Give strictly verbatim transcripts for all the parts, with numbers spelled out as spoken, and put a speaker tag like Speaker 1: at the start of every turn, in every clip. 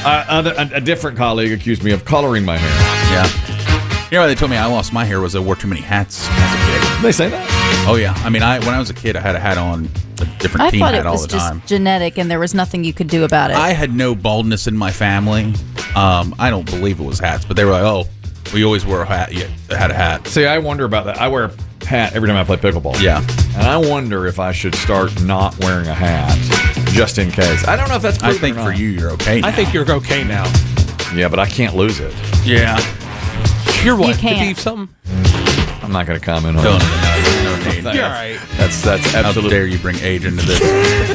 Speaker 1: Uh, a, a different colleague accused me of coloring my hair.
Speaker 2: Yeah. You know, they told me I lost my hair was I wore too many hats as a kid.
Speaker 1: They say that?
Speaker 2: Oh, yeah. I mean, I when I was a kid, I had a hat on, a different
Speaker 3: I
Speaker 2: team
Speaker 3: thought
Speaker 2: hat
Speaker 3: it
Speaker 2: all
Speaker 3: was
Speaker 2: the time.
Speaker 3: just genetic and there was nothing you could do about it.
Speaker 2: I had no baldness in my family. Um, I don't believe it was hats, but they were like, oh, we always wore a hat. You had a hat.
Speaker 1: See, I wonder about that. I wear a hat every time I play pickleball.
Speaker 2: Yeah.
Speaker 1: And I wonder if I should start not wearing a hat just in case. I don't know if that's
Speaker 2: I think for you, you're okay now.
Speaker 4: I think you're okay now.
Speaker 1: Yeah, but I can't lose it.
Speaker 2: Yeah.
Speaker 4: You're what?
Speaker 3: You can't.
Speaker 4: To be something?
Speaker 1: I'm not going to comment on
Speaker 2: No, no,
Speaker 1: it.
Speaker 2: no, no, no need.
Speaker 4: You're all right.
Speaker 1: That's, that's
Speaker 2: How
Speaker 1: absolutely...
Speaker 2: dare you bring age into this.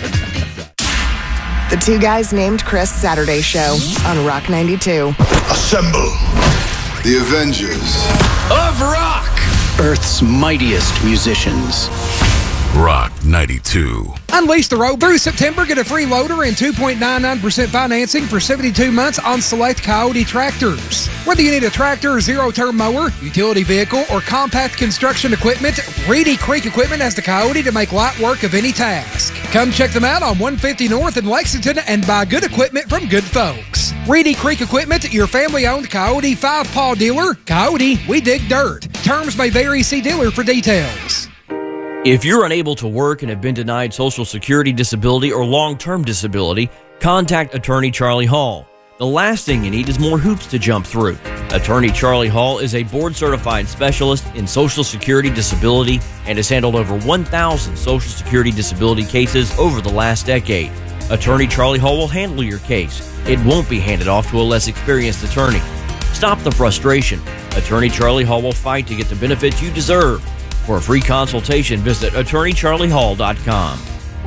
Speaker 5: The Two Guys Named Chris Saturday Show on Rock ninety-two.
Speaker 6: Assemble the Avengers
Speaker 7: Of rock! Earth's mightiest musicians.
Speaker 6: Rock ninety-two.
Speaker 8: Unleash the road through September. Get a free loader and two point nine nine percent financing for seventy-two months on select Coyote tractors. Whether you need a tractor or zero-turn mower, utility vehicle, or compact construction equipment, Reedy Creek Equipment has the Coyote to make light work of any task. Come check them out on one fifty North in Lexington and buy good equipment from good folks. Reedy Creek Equipment, your family-owned Coyote five-paw dealer. Coyote, we dig dirt. Terms may vary. See dealer for details.
Speaker 9: If you're unable to work and have been denied Social Security disability or long-term disability, contact Attorney Charlie Hall. The last thing you need is more hoops to jump through. Attorney Charlie Hall is a board-certified specialist in Social Security disability and has handled over one thousand Social Security disability cases over the last decade. Attorney Charlie Hall will handle your case. It won't be handed off to a less experienced attorney. Stop the frustration. Attorney Charlie Hall will fight to get the benefits you deserve. For a free consultation, visit attorney charlie hall dot com.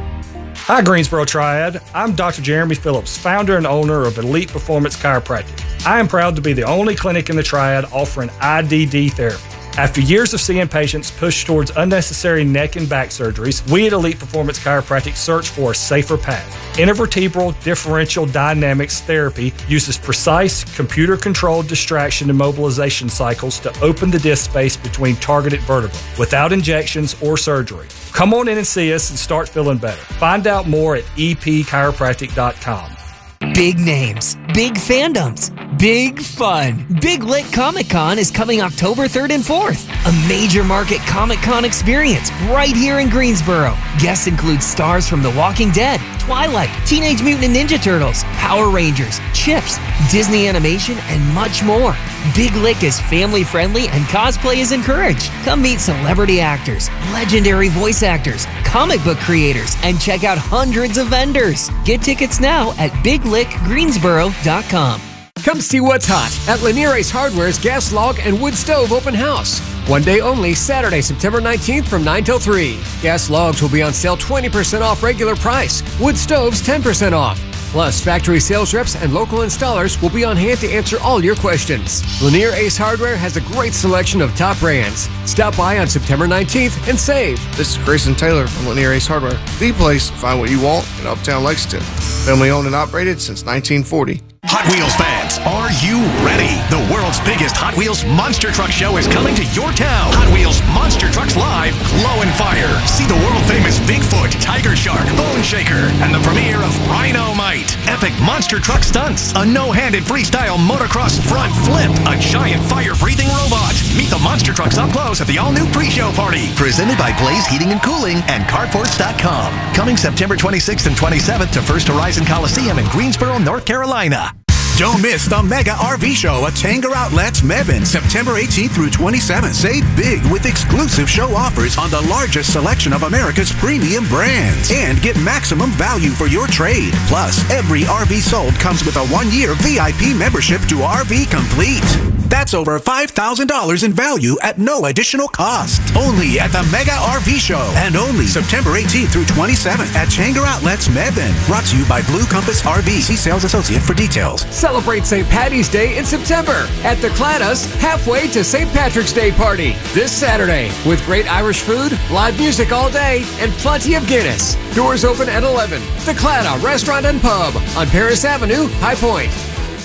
Speaker 10: Hi, Greensboro Triad. I'm Doctor Jeremy Phillips, founder and owner of Elite Performance Chiropractic. I am proud to be the only clinic in the Triad offering I D D therapy. After years of seeing patients push towards unnecessary neck and back surgeries, we at Elite Performance Chiropractic search for a safer path. Intervertebral differential dynamics therapy uses precise, computer-controlled distraction and mobilization cycles to open the disc space between targeted vertebrae without injections or surgery. Come on in and see us and start feeling better. Find out more at e p chiropractic dot com.
Speaker 11: Big names, big fandoms, big fun. Big Lit Comic Con is coming October third and fourth. A major market Comic Con experience right here in Greensboro. Guests include stars from The Walking Dead, Twilight, Teenage Mutant Ninja Turtles, Power Rangers, Chips, Disney Animation, and much more. Big Lick is family friendly and cosplay is encouraged. Come meet celebrity actors, legendary voice actors, comic book creators, and check out hundreds of vendors. Get tickets now at big lick greensboro dot com.
Speaker 12: Come see what's hot at Lanier Ace Hardware's Gas Log and Wood Stove Open House. One day only, Saturday, September nineteenth from nine till three. Gas logs will be on sale twenty percent off regular price. Wood stoves ten percent off. Plus, factory sales reps and local installers will be on hand to answer all your questions. Lanier Ace Hardware has a great selection of top brands. Stop by on September nineteenth and save.
Speaker 13: This is Grayson Taylor from Lanier Ace Hardware, the place to find what you want in Uptown Lexington. Family owned and operated since nineteen forty.
Speaker 14: Hot Wheels fans, are you ready? The world's biggest Hot Wheels Monster Truck Show is coming to your town. Hot Wheels Monster Trucks Live, Glow and Fire. See the world-famous Bigfoot, Tiger Shark, Bone Shaker, and the premiere of Rhino Might. Epic monster truck stunts, a no-handed freestyle motocross front flip, a giant fire-breathing robot. Meet the monster trucks up close at the all-new pre-show party. Presented by Blaze Heating and Cooling and Carports dot com. Coming September twenty-sixth and twenty-seventh to First Horizon Coliseum in Greensboro, North Carolina.
Speaker 15: Don't miss the Mega R V Show at Tanger Outlets, Mebane, September eighteenth through twenty-seventh. Save big with exclusive show offers on the largest selection of America's premium brands. And get maximum value for your trade. Plus, every R V sold comes with a one-year V I P membership to R V Complete. That's over five thousand dollars in value at no additional cost. Only at the Mega R V Show. And only September eighteenth through twenty-seventh at Tanger Outlets, Mebane. Brought to you by Blue Compass R V. See sales associate for details.
Speaker 12: Celebrate Saint Patty's Day in September at the Claddagh Halfway to Saint Patrick's Day Party this Saturday with great Irish food, live music all day, and plenty of Guinness. Doors open at eleven. The Claddagh Restaurant and Pub on Paris Avenue, High Point.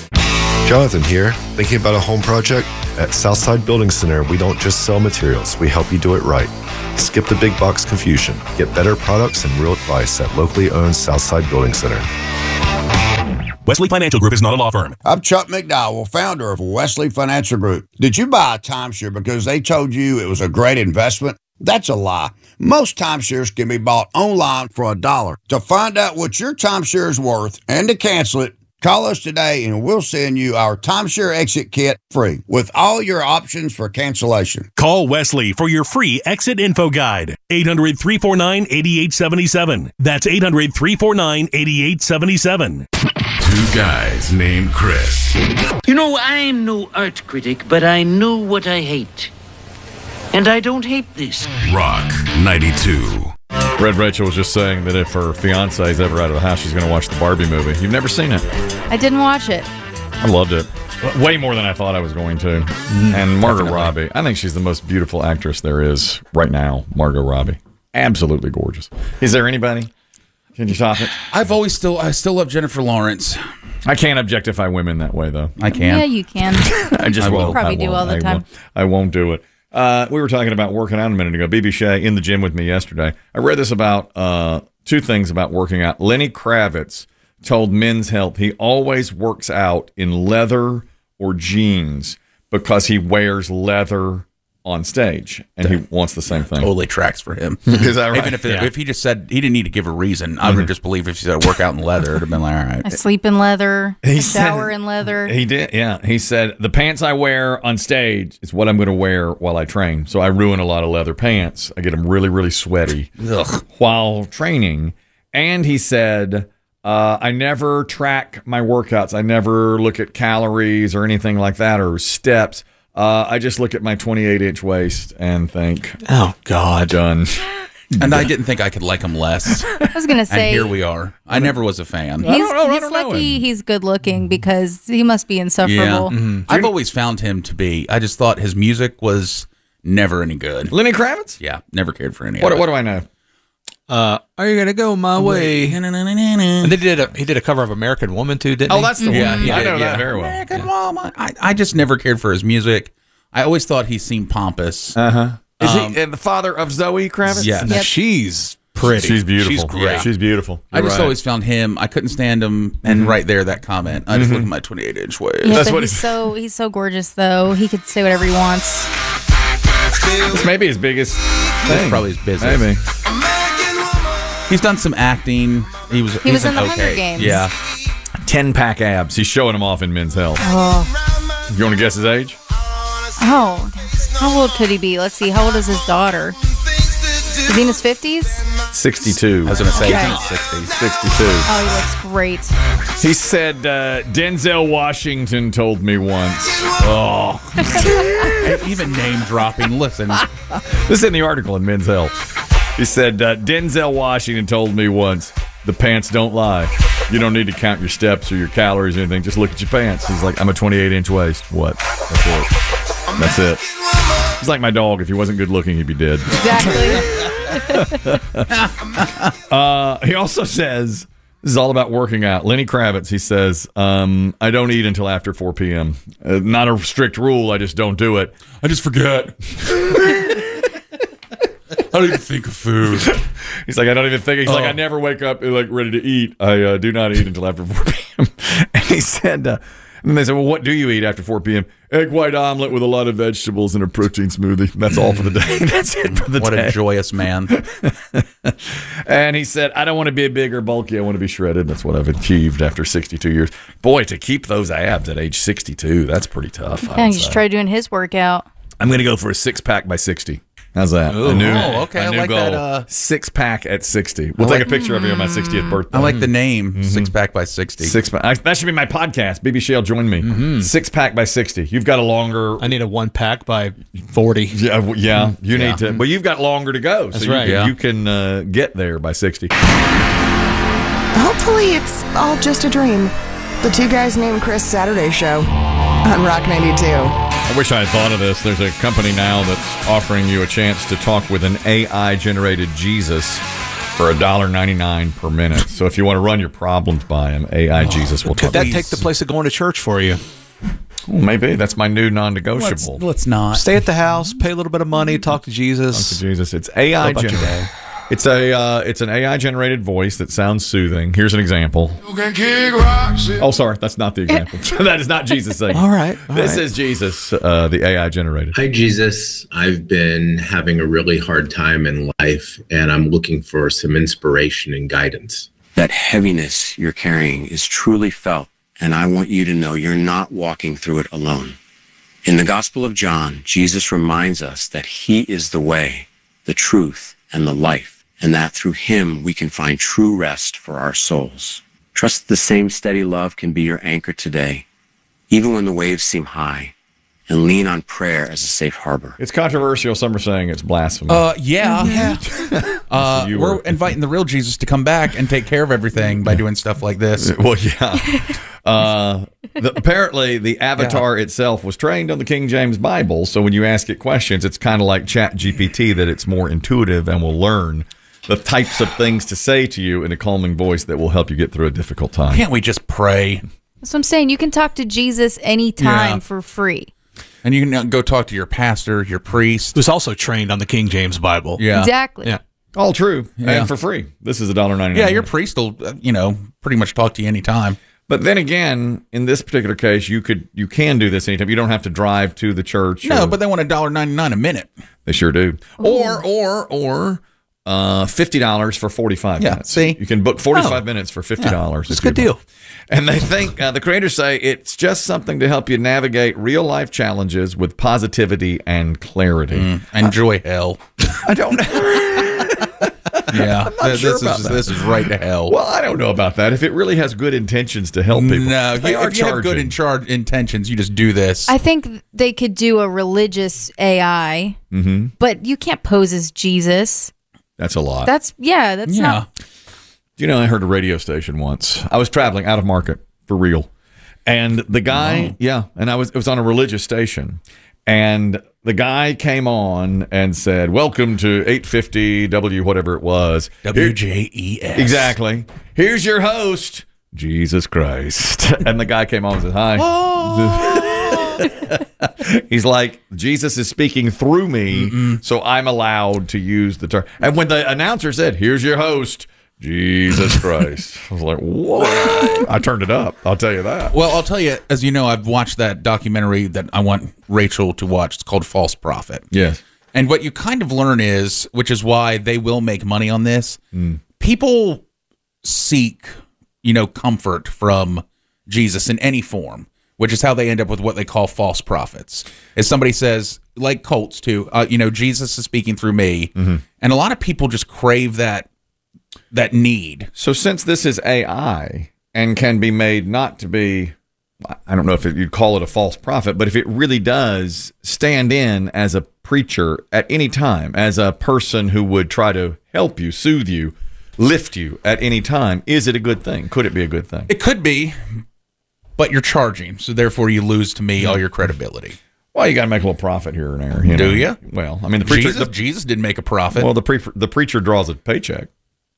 Speaker 16: Jonathan here, thinking about a home project? At Southside Building Center, we don't just sell materials, we help you do it right. Skip the big box confusion. Get better products and real advice at locally owned Southside Building Center.
Speaker 17: Wesley Financial Group is not a law firm.
Speaker 18: I'm Chuck McDowell, founder of Wesley Financial Group. Did you buy a timeshare because they told you it was a great investment? That's a lie. Most timeshares can be bought online for a dollar. To find out what your timeshare is worth and to cancel it, call us today and we'll send you our timeshare exit kit free with all your options for cancellation.
Speaker 17: Call Wesley for your free exit info guide. eight hundred, three four nine, eight eight seven seven. That's eight hundred, three four nine, eight eight seven seven.
Speaker 6: Two guys named Chris.
Speaker 19: You know, I'm no art critic, but I know what I hate. And I don't hate this.
Speaker 6: Rock ninety-two.
Speaker 1: Red Rachel was just saying that if her fiance is ever out of the house, she's going to watch the Barbie movie. You've never seen it?
Speaker 3: I didn't watch it.
Speaker 1: I loved it. Way more than I thought I was going to. Mm, and Margot definitely. Robbie. I think she's the most beautiful actress there is right now, Margot Robbie. Absolutely gorgeous. Is there anybody? Can you top it?
Speaker 2: I've always still, I still love Jennifer Lawrence.
Speaker 1: I can't objectify women that way, though.
Speaker 2: I can.
Speaker 3: Yeah, you can.
Speaker 1: I just
Speaker 3: you
Speaker 1: won't.
Speaker 3: probably
Speaker 1: I
Speaker 3: do
Speaker 1: won't.
Speaker 3: all the
Speaker 1: I
Speaker 3: time.
Speaker 1: Won't. I won't do it. Uh, we were talking about working out a minute ago. B B Shea in the gym with me yesterday. I read this about uh, two things about working out. Lenny Kravitz told Men's Health he always works out in leather or jeans because he wears leather on stage, and he wants the same thing.
Speaker 2: Totally tracks for him.
Speaker 1: Is that right?
Speaker 2: Even if,
Speaker 1: Yeah.
Speaker 2: if he just said he didn't need to give a reason, I would have just believed if he said work out in leather, it would have been like, all right.
Speaker 3: I sleep in leather.
Speaker 1: He
Speaker 3: I shower
Speaker 1: said-
Speaker 3: in leather.
Speaker 1: He did, yeah. He said, the pants I wear on stage is what I'm going to wear while I train. So I ruin a lot of leather pants. I get them really, really sweaty
Speaker 2: Ugh.
Speaker 1: while training. And he said, uh, I never track my workouts. I never look at calories or anything like that or steps. Uh, I just look at my twenty-eight inch waist and think,
Speaker 4: oh, God.
Speaker 1: Done.
Speaker 2: And I didn't think I could like him less.
Speaker 3: I was going to say.
Speaker 2: And here we are. I never was a fan.
Speaker 3: He's, he's lucky he's good looking because he must be insufferable.
Speaker 2: Yeah. Mm-hmm. I've always found him to be. I just thought his music was never any good.
Speaker 1: Lenny Kravitz?
Speaker 2: Yeah, never cared for any
Speaker 1: What,
Speaker 2: of it.
Speaker 1: what do I know?
Speaker 4: Uh, are you gonna go my way? And they did a, he did a cover of American Woman too, didn't
Speaker 1: Oh,
Speaker 4: he?
Speaker 1: that's the
Speaker 2: Yeah,
Speaker 1: one.
Speaker 2: he
Speaker 1: I
Speaker 2: did,
Speaker 1: know
Speaker 2: yeah.
Speaker 1: that very well.
Speaker 2: American Woman. I, I just never cared for his music. I always thought he seemed pompous.
Speaker 1: Uh-huh. Is
Speaker 2: Um,
Speaker 1: he uh, the father of Zoe Kravitz?
Speaker 2: Yes.
Speaker 4: Now, she's pretty.
Speaker 1: She's beautiful.
Speaker 2: She's great.
Speaker 1: She's beautiful.
Speaker 2: I
Speaker 1: You're
Speaker 2: just
Speaker 1: right.
Speaker 2: always found him. I couldn't stand him, and right there, that comment. I just look at my twenty-eight inch waist.
Speaker 3: Yeah,
Speaker 1: That's
Speaker 3: but
Speaker 1: what
Speaker 3: he's
Speaker 1: he-
Speaker 3: so he's so gorgeous though. He could say whatever he wants.
Speaker 1: This may be his biggest
Speaker 2: That's
Speaker 1: thing.
Speaker 2: probably his business.
Speaker 1: Maybe.
Speaker 2: He's done some acting. He was.
Speaker 3: He was
Speaker 2: he's
Speaker 3: in the
Speaker 2: okay.
Speaker 3: Hunger Games.
Speaker 2: Yeah.
Speaker 1: ten pack abs. He's showing them off in Men's Health.
Speaker 3: Oh,
Speaker 1: You want to guess his age?
Speaker 3: oh, how old could he be? Let's see. How old is his daughter? Is he in his fifties?
Speaker 1: sixty-two.
Speaker 2: I was going to say
Speaker 3: Okay.
Speaker 2: he's in his sixties.
Speaker 1: sixty-two.
Speaker 3: Oh, he looks great.
Speaker 1: He said, uh, Denzel Washington told me once. Oh.
Speaker 2: Even name dropping. Listen.
Speaker 1: This is in the article in Men's Health. He said, uh, Denzel Washington told me once, the pants don't lie. You don't need to count your steps or your calories or anything. Just look at your pants. He's like, I'm a twenty-eight inch waist. What? That's it. That's it. He's like my dog. If he wasn't good looking, he'd be dead.
Speaker 3: Exactly.
Speaker 1: uh, he also says, this is all about working out. Lenny Kravitz, he says, um, I don't eat until after four p.m. Uh, not a strict rule. I just don't do it. I just forget. I don't even think of food. He's like, I don't even think. He's
Speaker 2: Oh.
Speaker 1: like, I never wake up like ready to eat. I uh, do not eat until after four p.m. And he said, uh, and they said, well, what do you eat after four p.m.? Egg white omelet with a lot of vegetables and a protein smoothie. That's all for the day. That's it for the
Speaker 2: What
Speaker 1: day.
Speaker 2: a joyous man.
Speaker 1: And he said, I don't want to be big or bulky. I want to be shredded. That's what I've achieved after sixty-two years. Boy, to keep those abs at age sixty-two, that's pretty tough. I
Speaker 3: Yeah,
Speaker 1: would
Speaker 3: you should
Speaker 1: say.
Speaker 3: try doing his workout.
Speaker 1: I'm going to go for a six pack by sixty. How's that?
Speaker 2: Ooh.
Speaker 1: a new,
Speaker 2: Oh, okay.
Speaker 1: a
Speaker 2: I
Speaker 1: new
Speaker 2: like
Speaker 1: goal.
Speaker 2: that, uh,
Speaker 1: six pack at sixty. We'll
Speaker 2: I
Speaker 1: take
Speaker 2: like-
Speaker 1: a picture of you on my sixtieth birthday.
Speaker 2: I like the name,
Speaker 1: Mm-hmm.
Speaker 2: Six Pack by sixty.
Speaker 1: Six pack. I, that should be my podcast. B B Shale, join me.
Speaker 2: Mm-hmm.
Speaker 1: Six pack by sixty. You've got a longer.
Speaker 4: I need a one pack by forty.
Speaker 1: Yeah, w- yeah. You
Speaker 2: Yeah.
Speaker 1: need to. But you've got longer to go.
Speaker 4: That's
Speaker 1: so you,
Speaker 4: right.
Speaker 1: can-
Speaker 2: Yeah.
Speaker 1: You can uh, get there by sixty.
Speaker 5: Hopefully, it's all just a dream. The Two Guys Named Chris Saturday Show on Rock ninety-two.
Speaker 1: I wish I had thought of this. There's a company now that's offering you a chance to talk with an A I-generated Jesus for one dollar and ninety-nine cents per minute. So if you want to run your problems by him, A I Jesus will
Speaker 4: Could
Speaker 1: talk.
Speaker 4: that
Speaker 1: to you.
Speaker 4: take the place of going to church for you?
Speaker 1: Well, maybe. That's my new
Speaker 2: Let's,
Speaker 1: non-negotiable.
Speaker 2: let's not.
Speaker 4: Stay at the house, pay a little bit of money, talk to Jesus.
Speaker 1: Talk to Jesus. It's A I
Speaker 4: Go about your
Speaker 1: generated.
Speaker 4: day.
Speaker 1: It's a uh, it's an A I generated voice that sounds soothing. Here's an example.
Speaker 20: You can kick rocks.
Speaker 1: Oh, sorry, that's not the example. That is not Jesus saying.
Speaker 4: All right. all
Speaker 1: This
Speaker 4: right.
Speaker 1: is Jesus, uh, the A I generated.
Speaker 21: Hi, Jesus. I've been having a really hard time in life, and I'm looking for some inspiration and guidance.
Speaker 22: That heaviness you're carrying is truly felt, and I want you to know you're not walking through it alone. In the Gospel of John, Jesus reminds us that he is the way, the truth, and the life, and that through him we can find true rest for our souls. Trust the same steady love can be your anchor today, even when the waves seem high, and lean on prayer as a safe harbor.
Speaker 1: It's controversial. Some are saying it's blasphemy.
Speaker 2: Uh, yeah. yeah. uh,
Speaker 1: You
Speaker 2: we're
Speaker 1: were-
Speaker 2: inviting the real Jesus to come back and take care of everything by doing stuff like this.
Speaker 1: Well, yeah. Uh, the, apparently, the avatar itself was trained on the King James Bible, so when you ask it questions, it's kind of like Chat G P T, that it's more intuitive and will learn the types of things to say to you in a calming voice that will help you get through a difficult time.
Speaker 2: Can't we just pray?
Speaker 3: That's what I'm saying. You can talk to Jesus anytime
Speaker 2: Yeah.
Speaker 3: for free.
Speaker 2: And you can go talk to your pastor, your priest.
Speaker 4: Who's also trained on the King James Bible.
Speaker 2: Yeah.
Speaker 3: Exactly.
Speaker 4: Yeah.
Speaker 1: All true.
Speaker 2: Yeah.
Speaker 1: And for free. This is a one dollar ninety-nine.
Speaker 2: Yeah, your priest will, uh, you know, pretty much talk to you anytime.
Speaker 1: But then again, in this particular case, you could you can do this anytime. You don't have to drive to the church.
Speaker 2: No,
Speaker 1: or-
Speaker 2: but they want one dollar ninety-nine a minute.
Speaker 1: They sure do. Or or or uh, fifty dollars for forty-five
Speaker 2: Yeah,
Speaker 1: minutes.
Speaker 2: see?
Speaker 1: You can book forty-five
Speaker 2: Oh.
Speaker 1: minutes for fifty dollars.
Speaker 4: That's a good deal.
Speaker 1: And they think, uh, the creators say, it's just something to help you navigate real life challenges with positivity and clarity.
Speaker 2: Mm, enjoy hell.
Speaker 1: I don't know.
Speaker 2: Yeah,
Speaker 1: I'm not
Speaker 2: this,
Speaker 1: sure
Speaker 2: this
Speaker 1: about
Speaker 2: is
Speaker 1: that.
Speaker 2: this is right to hell.
Speaker 1: Well, I don't know about that. If it really has good intentions to help people,
Speaker 2: No,
Speaker 1: they
Speaker 2: you,
Speaker 1: are
Speaker 2: if you have good
Speaker 1: charging.
Speaker 2: in charge intentions, you just do this.
Speaker 3: I think they could do a religious A I,
Speaker 1: Mhm.
Speaker 3: but you can't pose as Jesus.
Speaker 1: That's a lot.
Speaker 3: That's yeah. That's
Speaker 2: yeah.
Speaker 3: not.
Speaker 1: You know, I heard a radio station once. I was traveling out of market for real, and the guy, yeah, and I was it was on a religious station, and the guy came on and said, "Welcome to eight fifty W, whatever it was,
Speaker 2: W J E S.
Speaker 1: exactly. Here's your host, Jesus Christ." And the guy came on and said, "Hi." He's like, Jesus is speaking through me, so I'm allowed to use the term. And when the announcer said, "Here's your host, Jesus Christ," I was like, what? I turned it up. I'll tell you that.
Speaker 2: Well, I'll tell you, as you know, I've watched that documentary that I want Rachel to watch. It's called False Prophet.
Speaker 1: Yes.
Speaker 2: And what you kind of learn is, which is why they will make money on this, people seek, you know, comfort from Jesus in any form, which is how they end up with what they call false prophets. As somebody says, like cults too, uh, you know, Jesus is speaking through me. And a lot of people just crave that that need.
Speaker 1: So since this is A I and can be made not to be, I don't know if it, you'd call it a false prophet, but if it really does stand in as a preacher at any time, as a person who would try to help you, soothe you, lift you at any time, is it a good thing? Could it be a good thing?
Speaker 2: It could be, but you're charging, so therefore you lose to me all your credibility.
Speaker 1: Well, you got to make a little profit here and there. You
Speaker 2: Do
Speaker 1: know?
Speaker 2: you?
Speaker 1: Well, I mean, the preacher,
Speaker 2: Jesus,
Speaker 1: the,
Speaker 2: Jesus didn't make a profit.
Speaker 1: well, the pre- the preacher draws a paycheck.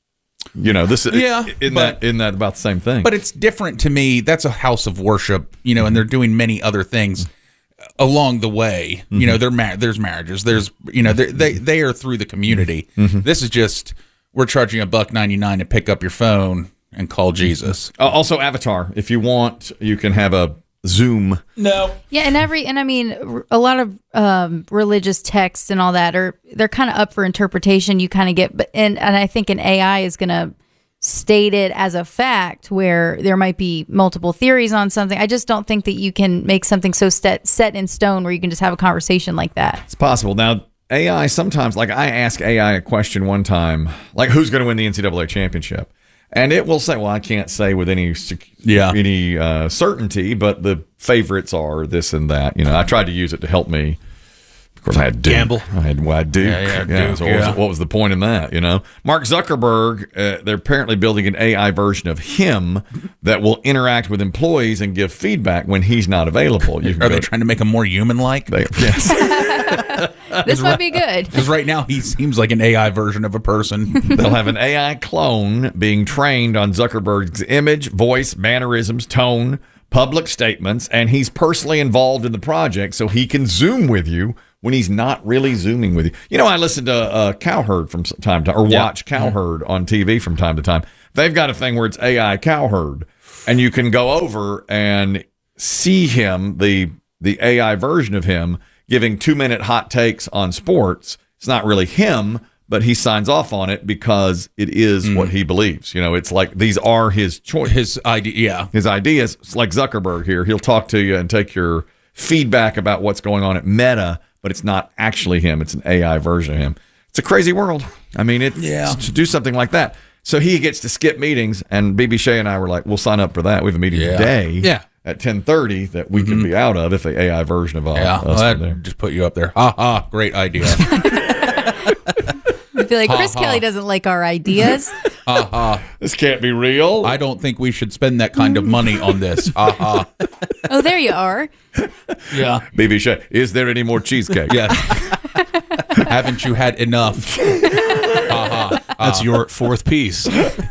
Speaker 1: You know, this is
Speaker 2: Yeah,
Speaker 1: isn't
Speaker 2: but-
Speaker 1: that isn't that about the same thing?
Speaker 2: But it's different to me. That's a house of worship, you know, and they're doing many other things along the way. You know, they're mar- there's marriages, there's you know, they they they are through the community. This is just we're charging a buck ninety nine to pick up your phone and call Jesus.
Speaker 1: Uh, also, Avatar. If you want, you can have a Zoom.
Speaker 2: No.
Speaker 3: Yeah, and every and I mean r- a lot of um, religious texts and all that are they're kind of up for interpretation. You kind of get, but and and I think an A I is going to state it as a fact where there might be multiple theories on something. I just don't think that you can make something so set set in stone where you can just have a conversation like that.
Speaker 1: It's possible. Now, A I sometimes, like I asked A I a question one time, like who's going to win the N C double A championship? And it will say, well, I can't say with any sec-
Speaker 2: Yeah.
Speaker 1: any uh, certainty, but the favorites are this and that. You know, I tried to use it to help me. Of course, I had Duke.
Speaker 4: Gamble.
Speaker 1: I had, well, I had Duke.
Speaker 2: Yeah, yeah, Duke,
Speaker 1: so what, was,
Speaker 2: yeah.
Speaker 1: what was the point in that? You know, Mark Zuckerberg. Uh, they're apparently building an A I version of him that will interact with employees and give feedback when he's not available. You can
Speaker 2: Are
Speaker 1: go
Speaker 2: they
Speaker 1: to-
Speaker 2: trying to make him more human-like?
Speaker 1: they- yes.
Speaker 3: This might be good.
Speaker 2: Because right now he seems like an A I version of a person.
Speaker 1: They'll have an A I clone being trained on Zuckerberg's image, voice, mannerisms, tone, public statements, and he's personally involved in the project, so he can Zoom with you when he's not really zooming with you. You know, I listen to uh, Cowherd from time to time, or
Speaker 2: Yeah.
Speaker 1: watch Cowherd on T V from time to time. They've got a thing where it's A I Cowherd, and you can go over and see him, the the A I version of him, giving two-minute hot takes on sports. It's not really him, but he signs off on it because it is
Speaker 2: Mm.
Speaker 1: what he believes. You know, it's like these are his choice,
Speaker 2: his idea, yeah,
Speaker 1: his ideas. It's like Zuckerberg here. He'll talk to you and take your feedback about what's going on at Meta, but it's not actually him. It's an A I version of him. It's a crazy world. I mean, it's
Speaker 2: Yeah.
Speaker 1: to do something like that. So he gets to skip meetings, and B B Shea and I were like, "We'll sign up for that. We have a meeting
Speaker 2: Yeah.
Speaker 1: today,
Speaker 2: Yeah.
Speaker 1: at ten thirty that we can be out of if the A I version of uh,
Speaker 2: Yeah,
Speaker 1: us
Speaker 2: well,
Speaker 1: were
Speaker 2: that
Speaker 1: there."
Speaker 2: just put you up there. Ha ha, great idea.
Speaker 3: I feel like
Speaker 2: Ha,
Speaker 3: Chris
Speaker 2: ha.
Speaker 3: Kelly doesn't like our ideas.
Speaker 2: Ha ha.
Speaker 1: This can't be real.
Speaker 2: I don't think we should spend that kind of money on this. Ha ha.
Speaker 3: Oh, there you are.
Speaker 2: Yeah.
Speaker 1: B B Shea, is there any more cheesecake?
Speaker 2: Yes. Haven't you had enough? Ha ha.
Speaker 4: That's your fourth piece.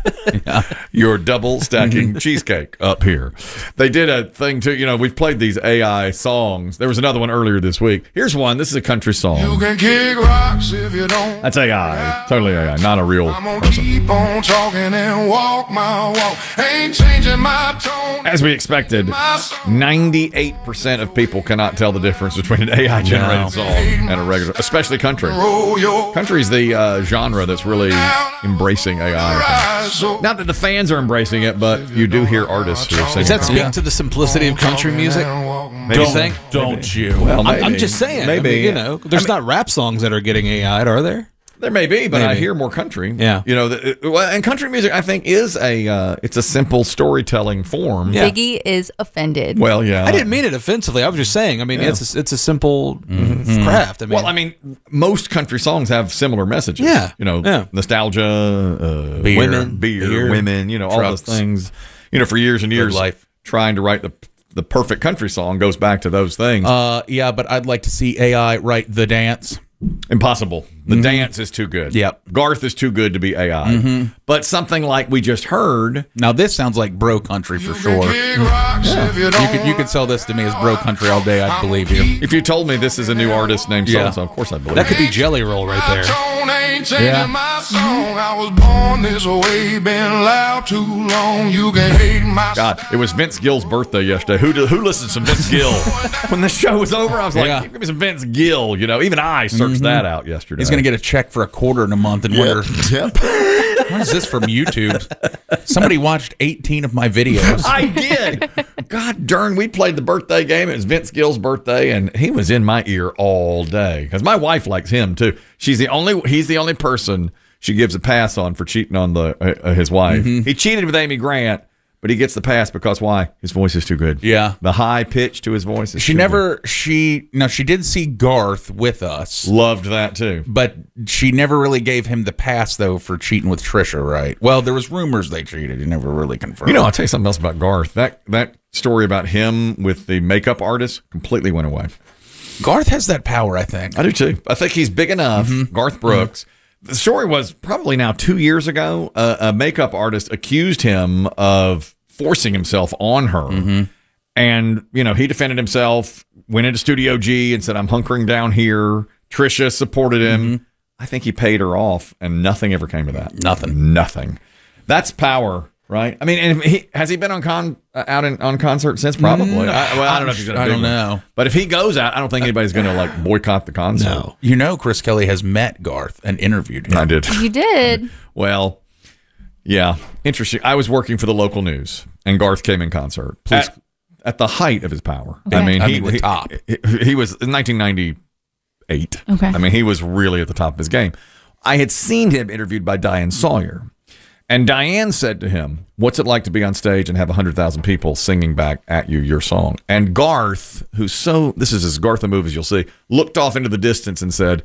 Speaker 1: Your double stacking cheesecake up here. They did a thing too. You know, we've played these A I songs. There was another one earlier this week. Here's one. This is a country song.
Speaker 7: You can kick rocks if you don't.
Speaker 1: That's A I. Totally A I. Not a real
Speaker 7: I'm gonna
Speaker 1: person.
Speaker 7: keep on talking and walk my walk. Ain't changing my tone.
Speaker 1: As we expected, ninety-eight percent of people cannot tell the difference between an A I generated
Speaker 2: No.
Speaker 1: song and a regular, especially country. Country's the uh, genre that's really embracing A I. Not that the fans are embracing it, but you do hear artists who are singing.
Speaker 4: Does that
Speaker 1: it.
Speaker 4: speak to the simplicity of country music?
Speaker 1: Maybe
Speaker 4: Don't,
Speaker 1: so.
Speaker 4: don't you?
Speaker 1: Well,
Speaker 4: I'm, I'm
Speaker 1: maybe.
Speaker 4: just saying.
Speaker 1: Maybe.
Speaker 4: I mean, you know, there's
Speaker 1: I mean-
Speaker 4: not rap songs that are getting A I'd, are there?
Speaker 1: There may be, but I
Speaker 4: Maybe.
Speaker 1: hear more country.
Speaker 4: Yeah.
Speaker 1: You know, the, well, and country music, I think, is a uh, it's a simple storytelling form.
Speaker 4: Yeah.
Speaker 3: Biggie is offended.
Speaker 1: Well, yeah.
Speaker 4: I didn't mean it offensively. I was just saying. I mean,
Speaker 1: Yeah.
Speaker 4: it's a, it's a simple craft. I mean,
Speaker 1: Well, I mean, most country songs have similar messages.
Speaker 4: Yeah.
Speaker 1: You know,
Speaker 4: Yeah.
Speaker 1: nostalgia, uh,
Speaker 2: Beer.
Speaker 1: women, beer,
Speaker 2: Beer.
Speaker 1: women, you know, all
Speaker 2: Trucks.
Speaker 1: those things. You know, for years and years,
Speaker 2: life.
Speaker 1: trying to write the the perfect country song goes back to those things.
Speaker 2: Uh, yeah, but I'd like to see A I write the dance.
Speaker 1: Impossible. The dance is too good.
Speaker 2: Yep.
Speaker 1: Garth is too good to be A I.
Speaker 2: Mhm.
Speaker 1: But something like we just heard.
Speaker 2: Now this sounds like bro country for sure.
Speaker 7: Kick rocks if you
Speaker 2: You
Speaker 7: don't.
Speaker 2: could you could sell this to me as bro country all day. I'd believe you.
Speaker 1: If you told me this is a new artist named
Speaker 2: Yeah.
Speaker 1: so-and-so, of course I'd believe
Speaker 4: that
Speaker 1: it.
Speaker 4: could be Jelly Roll right there.
Speaker 7: Tone ain't changing
Speaker 2: Yeah.
Speaker 7: my song. I was born this way, been loud too long. You can hate my
Speaker 1: God, it was Vince Gill's birthday yesterday. Who do, who listens to Vince Gill? When the show was over, I was like,
Speaker 2: Yeah.
Speaker 1: give me some Vince Gill. You know, even I searched that out yesterday.
Speaker 2: He's gonna get a check for a quarter in a month and wonder,
Speaker 1: Yep.
Speaker 2: what is this from YouTube? Somebody watched eighteen of my videos.
Speaker 1: I did. God darn, we played the birthday game. It was Vince Gill's birthday, and he was in my ear all day because my wife likes him too. She's the only. He's the only person she gives a pass on for cheating on the uh, his wife.
Speaker 2: Mm-hmm.
Speaker 1: He cheated with Amy Grant, but he gets the pass because why? His voice is too good.
Speaker 2: Yeah.
Speaker 1: The high pitch to his voice is
Speaker 2: She
Speaker 1: too
Speaker 2: never she no she did see Garth with us,
Speaker 1: good. Loved that too.
Speaker 2: but she never really gave him the pass though for cheating with Trisha, right? Well, there was rumors they cheated. He never really confirmed.
Speaker 1: You know, I'll tell you something else about Garth. That that story about him with the makeup artist completely went away.
Speaker 2: Garth has that power, I think.
Speaker 1: I do too. I think he's big enough. Garth Brooks. The story was probably now two years ago. Uh, a makeup artist accused him of forcing himself on her. And, you know, he defended himself, went into Studio G and said, I'm hunkering down here. Trisha supported him. I think he paid her off, and nothing ever came of that.
Speaker 2: Nothing.
Speaker 1: Nothing. That's power, right? I mean, and he, has he been on con uh, out in, on concert since? Probably.
Speaker 2: Mm,
Speaker 1: I, well, I don't know if he's going to.
Speaker 2: I don't know.
Speaker 1: But if he goes out, I don't think anybody's going to like boycott the concert.
Speaker 4: No.
Speaker 2: You know, Chris Kelly has met Garth and interviewed him.
Speaker 1: I did.
Speaker 3: You did.
Speaker 1: Well, yeah, interesting. I was working for the local news, and Garth came in concert at, at the height of his power. I
Speaker 3: Okay.
Speaker 1: mean,
Speaker 2: I
Speaker 1: he,
Speaker 2: mean, the
Speaker 1: he-
Speaker 2: top.
Speaker 1: He, he was in nineteen ninety-eight.
Speaker 3: Okay.
Speaker 1: I mean, he was really at the top of his game. I had seen him interviewed by Diane Sawyer, and Diane said to him, "What's it like to be on stage and have one hundred thousand people singing back at you your song?" And Garth, who's so, this is as Garth a move as you'll see, looked off into the distance and said,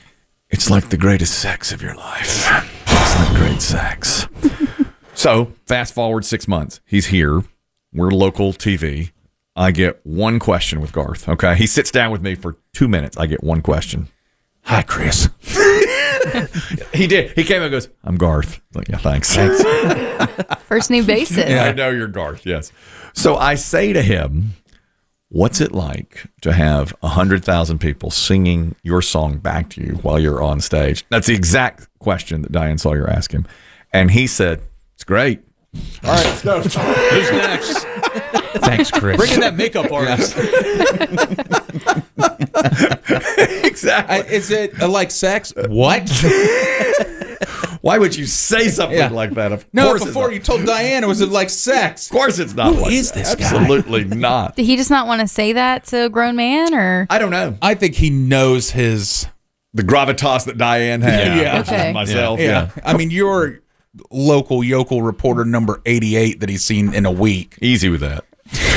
Speaker 1: "It's like the greatest sex of your life. It's like great sex." So fast forward six months. He's here. We're local T V. I get one question with Garth. Okay. He sits down with me for two minutes. I get one question.
Speaker 2: Hi, Chris.
Speaker 1: He did. He came and goes, "I'm Garth." I'm like, yeah, thanks.
Speaker 3: First name basis.
Speaker 1: I know you're Garth. Yes. So I say to him, What's it like to have one hundred thousand people singing your song back to you while you're on stage? That's the exact question that Diane Sawyer asked him. And he said, it's great. All right, let's go.
Speaker 4: Who's next?
Speaker 2: Thanks, Chris.
Speaker 4: Bring in that makeup artist.
Speaker 1: Exactly.
Speaker 2: I, is it uh, like sex? What?
Speaker 1: Why would you say something
Speaker 2: Yeah.
Speaker 1: like that? Of
Speaker 2: No,
Speaker 1: course it's
Speaker 2: before
Speaker 1: not.
Speaker 2: you told Diana, was it like sex?
Speaker 1: Of course it's not
Speaker 2: Who
Speaker 1: like
Speaker 2: is
Speaker 1: that.
Speaker 2: this guy?
Speaker 1: Absolutely not.
Speaker 3: Did he just not want to say that to a grown man, or
Speaker 1: I don't know.
Speaker 2: I think he knows his
Speaker 1: The gravitas that Diane had.
Speaker 2: Yeah.
Speaker 1: versus
Speaker 3: Okay.
Speaker 1: myself.
Speaker 2: Yeah.
Speaker 1: Yeah.
Speaker 2: I mean, you're local yokel reporter number eighty-eight that he's seen in a week.
Speaker 1: Easy with that.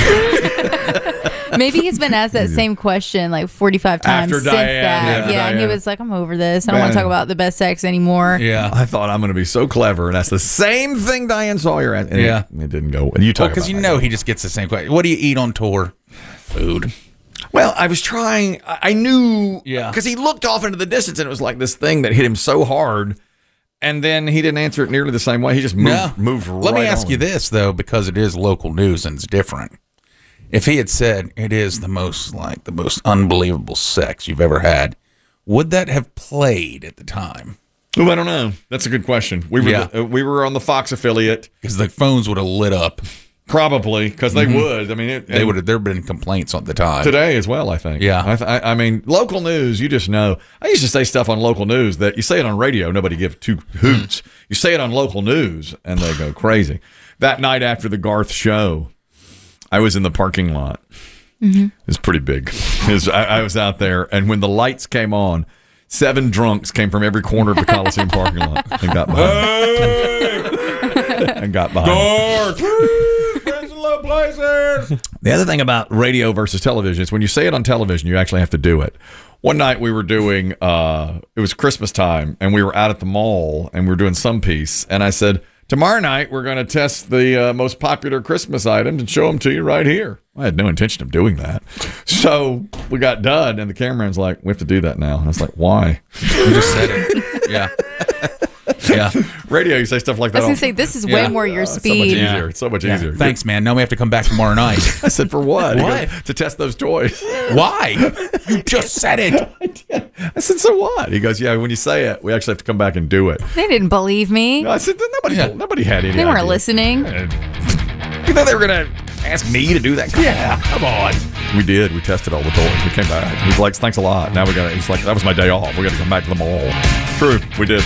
Speaker 3: maybe he's been asked that same question like forty-five times
Speaker 1: After
Speaker 3: since
Speaker 1: Diane,
Speaker 3: that.
Speaker 1: after
Speaker 3: Yeah, and he
Speaker 1: Diane.
Speaker 3: was like, "I'm over this. I don't want
Speaker 1: Man.
Speaker 3: to talk about the best sex anymore."
Speaker 2: Yeah.
Speaker 1: I thought I'm going to be so clever, and that's the same thing Diane Sawyer asked. And
Speaker 2: Yeah.
Speaker 1: It, it didn't go. And you talk
Speaker 2: Because
Speaker 1: about
Speaker 2: you
Speaker 1: that.
Speaker 2: know he just gets the same question. What do you eat on tour? Food.
Speaker 1: Well, I was trying. I I knew.
Speaker 2: Yeah.
Speaker 1: Because he looked off into the distance, and it was like this thing that hit him so hard. And then he didn't answer it nearly the same way. He just moved,
Speaker 2: No.
Speaker 1: moved right
Speaker 2: Let me ask
Speaker 1: on.
Speaker 2: you this, though, because it is local news and it's different. If he had said it is the most, like, the most unbelievable sex you've ever had, would that have played at the time?
Speaker 1: Oh, I don't know. That's a good question. We were
Speaker 2: Yeah.
Speaker 1: the, uh, we were on the Fox affiliate.
Speaker 2: Because the phones would have lit up.
Speaker 1: Probably, because they
Speaker 2: Mhm.
Speaker 1: would. I mean, it,
Speaker 2: They
Speaker 1: and
Speaker 2: would have. There have been complaints on the time
Speaker 1: today as well, I think.
Speaker 2: Yeah.
Speaker 1: I, th- I I mean, local news, you just know. I used to say stuff on local news that you say it on radio, nobody gives two hoots. You say it on local news, and they go crazy. That night after the Garth show, I was in the parking lot.
Speaker 3: Mm-hmm.
Speaker 1: It was pretty big. It was, I, I was out there, and when the lights came on, seven drunks came from every corner of the Coliseum parking lot and got behind. and got behind.
Speaker 4: Low places.
Speaker 1: The other thing about radio versus television is when you say it on television, you actually have to do it. One night we were doing, uh, it was Christmas time, and we were out at the mall, and we were doing some piece, and I said, tomorrow night we're going to test the uh, most popular Christmas items and show them to you right here. I had no intention of doing that. So we got done, and the cameraman's like, we have to do that now. And I was like, why?
Speaker 2: You just said it. Yeah. Yeah.
Speaker 1: Radio, you say stuff like
Speaker 3: I
Speaker 1: that.
Speaker 3: was gonna
Speaker 1: all-
Speaker 3: say this is way
Speaker 2: Yeah.
Speaker 3: more your
Speaker 1: Oh, so much
Speaker 3: speed.
Speaker 1: easier. It's so much
Speaker 2: Yeah.
Speaker 1: easier.
Speaker 2: Thanks, man. Now we have to come back tomorrow night.
Speaker 1: I said, for what? He
Speaker 2: What?
Speaker 1: goes, to test those toys.
Speaker 2: Why? You just said it.
Speaker 1: I said, so what? He goes, yeah, when you say it, we actually have to come back and do it.
Speaker 3: They didn't believe me.
Speaker 1: I said, nobody,
Speaker 2: Yeah.
Speaker 1: nobody had any
Speaker 3: They weren't
Speaker 1: idea.
Speaker 3: listening.
Speaker 1: You thought they were going to ask me to do that? Yeah, come on. We did. We tested all the toys. We came back. He's like, thanks a lot. Now we got to, he's like, that was my day off. We got to come back to the mall. True. We did.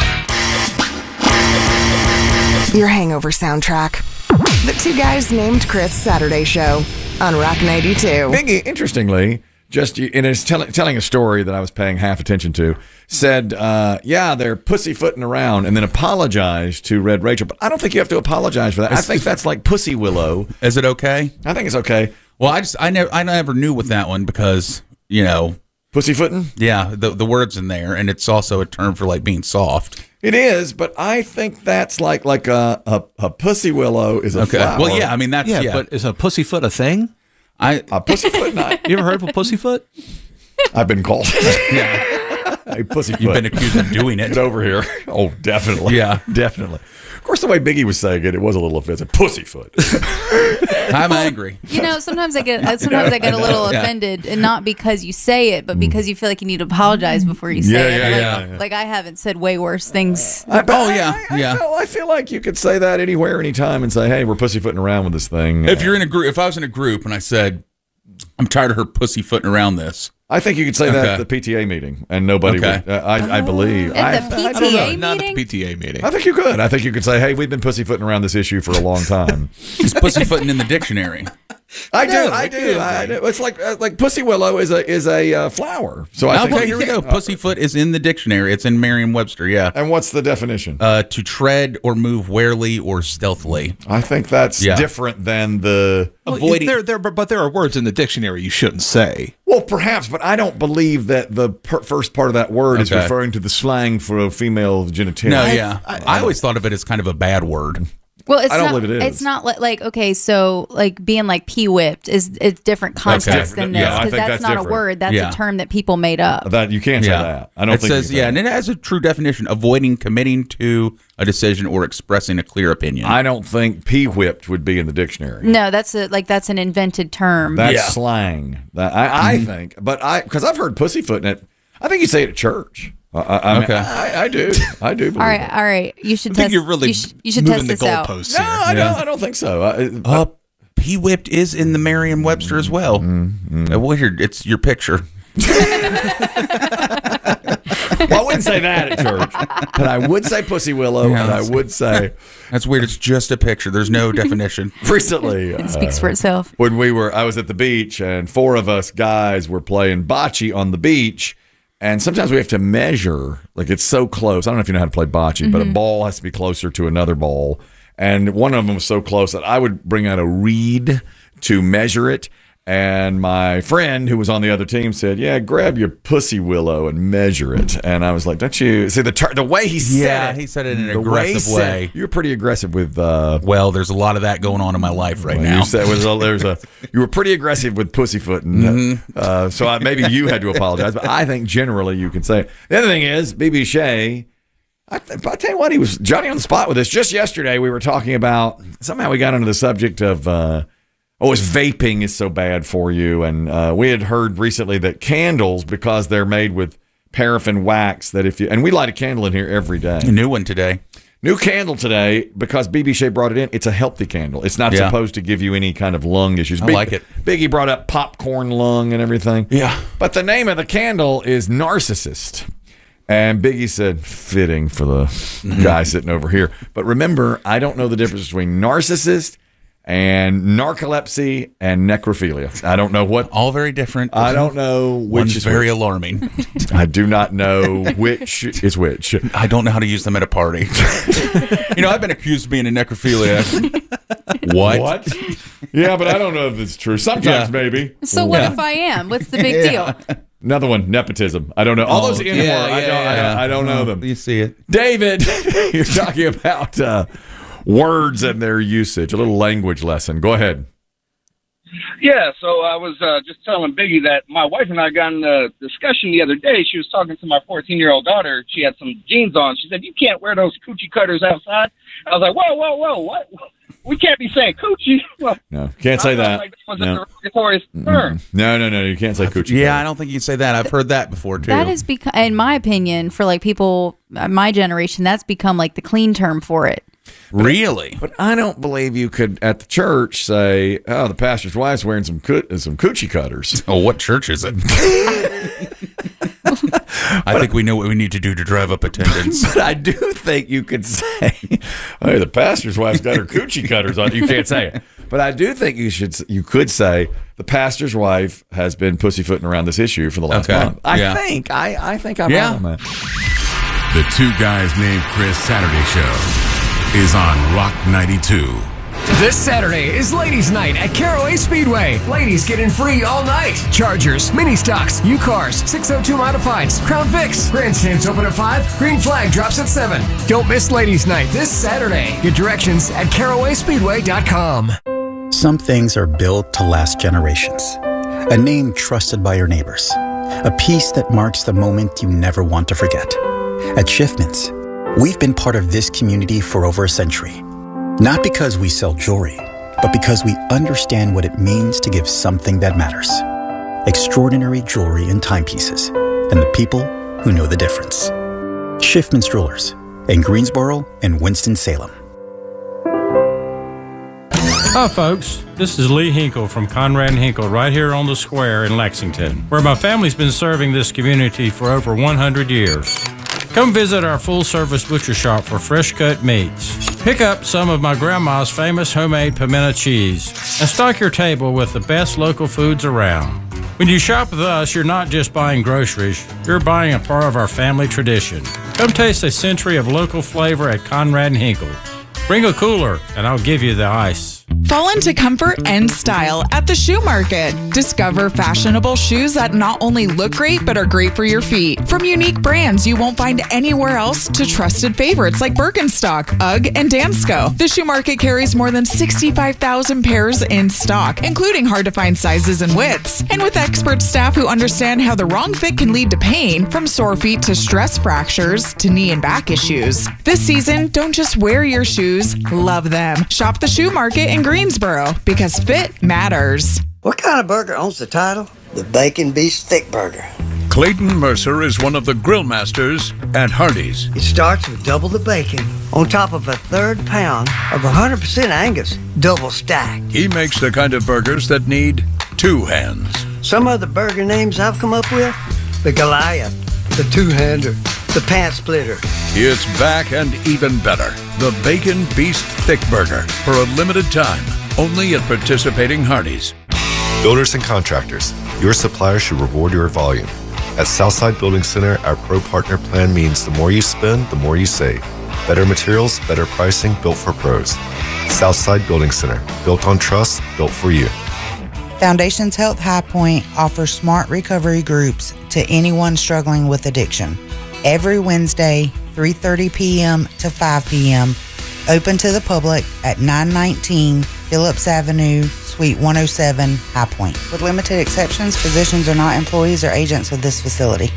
Speaker 5: Your hangover soundtrack. The Two Guys Named Chris Saturday Show on Rock ninety-two.
Speaker 1: Biggie, interestingly, just in his tell, telling a story that I was paying half attention to, said, uh, yeah, they're pussyfooting around, and then apologized to Red Rachel. But I don't think you have to apologize for that. I think that's like Pussy Willow.
Speaker 2: Is it okay?
Speaker 1: I think it's okay.
Speaker 2: Well, I just I never I never knew with that one because you know
Speaker 1: pussyfooting.
Speaker 2: Yeah, the the words in there, and it's also a term for like being soft.
Speaker 1: It is, but I think that's like like a a, a Pussy Willow is a
Speaker 2: Okay.
Speaker 1: flower.
Speaker 2: Well, yeah, I mean that's
Speaker 4: Yeah,
Speaker 2: yeah.
Speaker 4: but is a pussyfoot a thing?
Speaker 2: I
Speaker 1: a pussyfoot not.
Speaker 4: You ever heard of a pussyfoot?
Speaker 1: I've been called.
Speaker 2: yeah.
Speaker 1: A pussyfoot.
Speaker 2: You've been accused of doing it.
Speaker 1: Get over here. Oh, definitely.
Speaker 2: Yeah.
Speaker 1: Definitely. Of course, the way Biggie was saying it, it was a little offensive. Pussyfoot.
Speaker 2: I'm angry.
Speaker 3: You know, sometimes I get sometimes I get a little
Speaker 2: Yeah.
Speaker 3: offended, and not because you say it, but because you feel like you need to apologize before you say
Speaker 1: Yeah,
Speaker 3: it.
Speaker 1: yeah,
Speaker 3: like,
Speaker 1: yeah, yeah.
Speaker 3: like I haven't said way worse things.
Speaker 1: I,
Speaker 2: Oh, yeah,
Speaker 1: I, I,
Speaker 2: yeah.
Speaker 1: I feel, I feel like you could say that anywhere, anytime, and say, "Hey, we're pussyfooting around with this thing."
Speaker 2: If you're in a group, if I was in a group and I said, "I'm tired of her pussyfooting around this,"
Speaker 1: I think you could say that
Speaker 2: Okay.
Speaker 1: at the P T A meeting, and nobody
Speaker 2: Okay.
Speaker 1: would. Uh, I, I believe. I,
Speaker 3: At the
Speaker 1: I- I
Speaker 3: P
Speaker 1: don't
Speaker 3: T
Speaker 1: know.
Speaker 3: A
Speaker 4: Not at the
Speaker 3: meeting?
Speaker 4: P T A meeting.
Speaker 1: I think you could. I think you could say, "Hey, we've been pussyfooting around this issue for a long time."
Speaker 2: is pussyfooting in the dictionary?
Speaker 1: I do.
Speaker 2: No,
Speaker 1: I
Speaker 2: it
Speaker 1: do.
Speaker 2: is.
Speaker 1: I do. It's like uh, like pussy willow is a is a uh, flower. So I
Speaker 2: Okay,
Speaker 1: think
Speaker 2: here we go. Pussyfoot is in the dictionary. It's in Merriam-Webster. Yeah.
Speaker 1: And what's the definition?
Speaker 2: Uh, to tread or move warily or stealthily.
Speaker 1: I think that's
Speaker 2: Yeah.
Speaker 1: different than the.
Speaker 4: Well,
Speaker 2: Avoiding-
Speaker 4: there, there, but there are words in the dictionary you shouldn't say.
Speaker 1: Well, perhaps, but I don't believe that the per- first part of that word is
Speaker 2: Okay.
Speaker 1: referring to the slang for a female genitalia.
Speaker 2: No, yeah. I, I always thought of it as kind of a bad word.
Speaker 3: Well, it's
Speaker 1: I don't
Speaker 3: not,
Speaker 1: believe it is.
Speaker 3: It's not li- like, okay, so like being like p-whipped is it's different context
Speaker 1: Okay.
Speaker 3: than this
Speaker 1: Yeah, I
Speaker 3: because
Speaker 1: think
Speaker 3: that's,
Speaker 1: that's
Speaker 3: not
Speaker 1: different.
Speaker 3: a word. That's
Speaker 2: Yeah.
Speaker 3: a term that people made up.
Speaker 1: That you can't say that. I don't
Speaker 2: it
Speaker 1: think
Speaker 2: says
Speaker 1: you can
Speaker 2: yeah,
Speaker 1: say
Speaker 2: and it has a true definition: avoiding committing to a decision or expressing a clear opinion.
Speaker 1: I don't think p-whipped would be in the dictionary.
Speaker 3: No, that's a like that's an invented term.
Speaker 1: That's slang. That I, I think, but I because I've heard pussyfooting it. I think you say it at church. I, I, I mean,
Speaker 2: Okay.
Speaker 1: I, I do. I do. Believe
Speaker 3: all right,
Speaker 1: it.
Speaker 3: all right. You should.
Speaker 4: I think
Speaker 3: test,
Speaker 4: you're really
Speaker 3: you, sh- you should
Speaker 4: moving
Speaker 3: test
Speaker 4: the
Speaker 3: this out.
Speaker 4: goalposts
Speaker 1: No,
Speaker 4: here.
Speaker 1: I don't. I don't think so. I,
Speaker 2: Uh, P-whipped is in the Merriam-Webster as well.
Speaker 1: Mm-hmm.
Speaker 2: Uh, well, here, it's your picture.
Speaker 1: well, I wouldn't say that at church, but I would say pussy willow,
Speaker 2: Yeah,
Speaker 1: and I
Speaker 2: that's-
Speaker 1: would say
Speaker 2: That's weird. It's just a picture. There's no definition.
Speaker 1: recently.
Speaker 3: It speaks for
Speaker 1: uh,
Speaker 3: itself.
Speaker 1: When we were, I was at the beach, and four of us guys were playing bocce on the beach. And sometimes we have to measure, like it's so close. I don't know if you know how to play bocce, but a
Speaker 3: Mhm.
Speaker 1: ball has to be closer to another ball. And one of them was so close that I would bring out a reed to measure it. And my friend who was on the other team said, "Yeah, grab your pussy willow and measure it." And I was like, "Don't you see the ter- the way he said
Speaker 2: Yeah,
Speaker 1: it?
Speaker 2: he said it in an
Speaker 1: the way he
Speaker 2: aggressive
Speaker 1: said-
Speaker 2: way.
Speaker 1: You're pretty aggressive with. Uh,
Speaker 2: Well, there's a lot of that going on in my life right
Speaker 1: well,
Speaker 2: now.
Speaker 1: You said was a, there's a you were pretty aggressive with pussyfooting,
Speaker 2: Mhm.
Speaker 1: uh, so I, maybe you had to apologize. But I think generally you can say it. The other thing is B B Shea. I, I tell you what, he was Johnny on the spot with this. Just yesterday, we were talking about somehow we got into the subject of uh, oh, is vaping is so bad for you, and uh, we had heard recently that candles, because they're made with paraffin wax, that if you and we light a candle in here every day.
Speaker 2: A new one today.
Speaker 1: New candle today, because B B Shea brought it in. It's a healthy candle. It's not
Speaker 2: Yeah.
Speaker 1: supposed to give you any kind of lung issues.
Speaker 2: I like it.
Speaker 1: Biggie brought up popcorn lung and everything.
Speaker 2: Yeah.
Speaker 1: But the name of the candle is Narcissist. And Biggie said, fitting for the
Speaker 2: Mm-hmm.
Speaker 1: guy sitting over here. But remember, I don't know the difference between narcissist and narcolepsy and necrophilia. I don't know what.
Speaker 2: All very different.
Speaker 1: I don't know which
Speaker 2: One's
Speaker 1: is
Speaker 2: very
Speaker 1: which.
Speaker 2: alarming.
Speaker 1: I do not know which is which.
Speaker 2: I don't know how to use them at a party. You know, I've been accused of being a necrophiliac. What?
Speaker 1: What? Yeah, but I don't know if it's true. Sometimes
Speaker 2: Yeah.
Speaker 1: maybe.
Speaker 3: So what if I am? What's the big deal?
Speaker 1: Another one, nepotism. I don't know. All
Speaker 2: Oh,
Speaker 1: those in
Speaker 2: yeah,
Speaker 1: more, I,
Speaker 2: yeah,
Speaker 1: don't, I, don't,
Speaker 2: yeah.
Speaker 1: I don't know
Speaker 2: Oh,
Speaker 1: them.
Speaker 2: You see it.
Speaker 1: David, you're talking about uh, words and their usage, a little language lesson. Go ahead.
Speaker 8: Yeah, so I was uh, just telling Biggie that my wife and I got in a discussion the other day. She was talking to my fourteen-year-old daughter. She had some jeans on. She said, "You can't wear those coochie cutters outside." I was like, "Whoa, whoa, whoa! What? We can't be saying coochie." Well,
Speaker 1: No, can't say
Speaker 8: I felt
Speaker 1: that.
Speaker 8: Like that was
Speaker 1: No.
Speaker 8: a derogatory term.
Speaker 1: No, no, no. You can't say coochie.
Speaker 2: Yeah, I don't think you can say that. I've heard that before too.
Speaker 3: That is become, in my opinion, for like people uh, my generation, that's become like the clean term for it.
Speaker 2: Really?
Speaker 1: But I don't believe you could at the church say, "Oh, the pastor's wife's wearing some coo- some coochie cutters."
Speaker 2: Oh, what church is it? I think we know what we need to do to drive up attendance.
Speaker 1: But I do think you could say, "Hey, the pastor's wife's got her coochie cutters on." You can't say it, but I do think you should. You could say the pastor's wife has been pussyfooting around this issue for the last
Speaker 6: Okay.
Speaker 1: month. I
Speaker 6: Yeah.
Speaker 1: think. I I think I'm
Speaker 6: Yeah.
Speaker 1: right on that.
Speaker 6: The Two Guys Named Chris Saturday Show is on Rock ninety-two.
Speaker 12: This Saturday is Ladies' Night at Caraway Speedway. Ladies get in free all night. Chargers, mini stocks, U-Cars, six oh two Modifieds, Crown Vics. Grandstands open at five. Green Flag drops at seven. Don't miss Ladies' Night this Saturday. Get directions at caraway speedway dot com.
Speaker 20: Some things are built to last generations. A name trusted by your neighbors. A piece that marks the moment you never want to forget. At Schiffman's, we've been part of this community for over a century. Not because we sell jewelry, but because we understand what it means to give something that matters. Extraordinary jewelry and timepieces, and the people who know the difference. Schiffman's Jewelers in Greensboro and Winston-Salem.
Speaker 23: Hi, folks. This is Lee Hinkle from Conrad and Hinkle right here on the square in Lexington, where my family's been serving this community for over one hundred years. Come visit our full-service butcher shop for fresh-cut meats. Pick up some of my grandma's famous homemade pimento cheese and stock your table with the best local foods around. When you shop with us, you're not just buying groceries, you're buying a part of our family tradition. Come taste a century of local flavor at Conrad and Hinkle. Bring a cooler, and I'll give you the ice.
Speaker 9: Fall into comfort and style at the Shoe Market. Discover fashionable shoes that not only look great, but are great for your feet. From unique brands you won't find anywhere else to trusted favorites like Birkenstock, UGG, and Dansko. The Shoe Market carries more than sixty-five thousand pairs in stock, including hard-to-find sizes and widths. And with expert staff who understand how the wrong fit can lead to pain, from sore feet to stress fractures to knee and back issues. This season, don't just wear your shoes, love them. Shop the Shoe Market in Greensboro, because fit matters.
Speaker 10: What kind of burger owns the title? The Bacon Beast Thick Burger.
Speaker 11: Clayton Mercer is one of the grill masters at Hardee's.
Speaker 10: It starts with double the bacon on top of a third pound of one hundred percent Angus, double stacked.
Speaker 11: He makes the kind of burgers that need two hands.
Speaker 10: Some of the burger names I've come up with: the Goliath, the Two-Hander, the Pants Splitter.
Speaker 11: It's back and even better. The Bacon Beast Thick Burger for a limited time, only at participating Hardee's.
Speaker 16: Builders and contractors, your supplier should reward your volume. At Southside Building Center, our Pro Partner Plan means the more you spend, the more you save. Better materials, better pricing, built for pros. Southside Building Center, built on trust, built for you.
Speaker 24: Foundations Health High Point offers smart recovery groups to anyone struggling with addiction. Every Wednesday, three thirty p.m. to five p.m., open to the public at nine nineteen Phillips Avenue, Suite one oh seven, High Point. With limited exceptions, physicians are not employees or agents of this facility.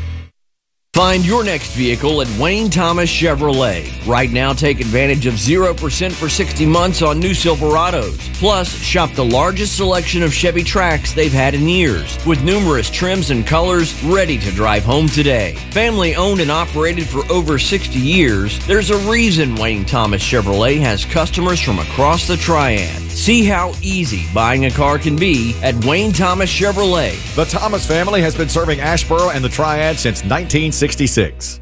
Speaker 25: Find your next vehicle at Wayne Thomas Chevrolet. Right now, take advantage of zero percent for sixty months on new Silverados. Plus, shop the largest selection of Chevy Trax they've had in years, with numerous trims and colors ready to drive home today. Family owned and operated for over sixty years, there's a reason Wayne Thomas Chevrolet has customers from across the Triad. See how easy buying a car can be at Wayne Thomas Chevrolet.
Speaker 1: The Thomas family has been serving Asheboro and the Triad since nineteen sixty-six.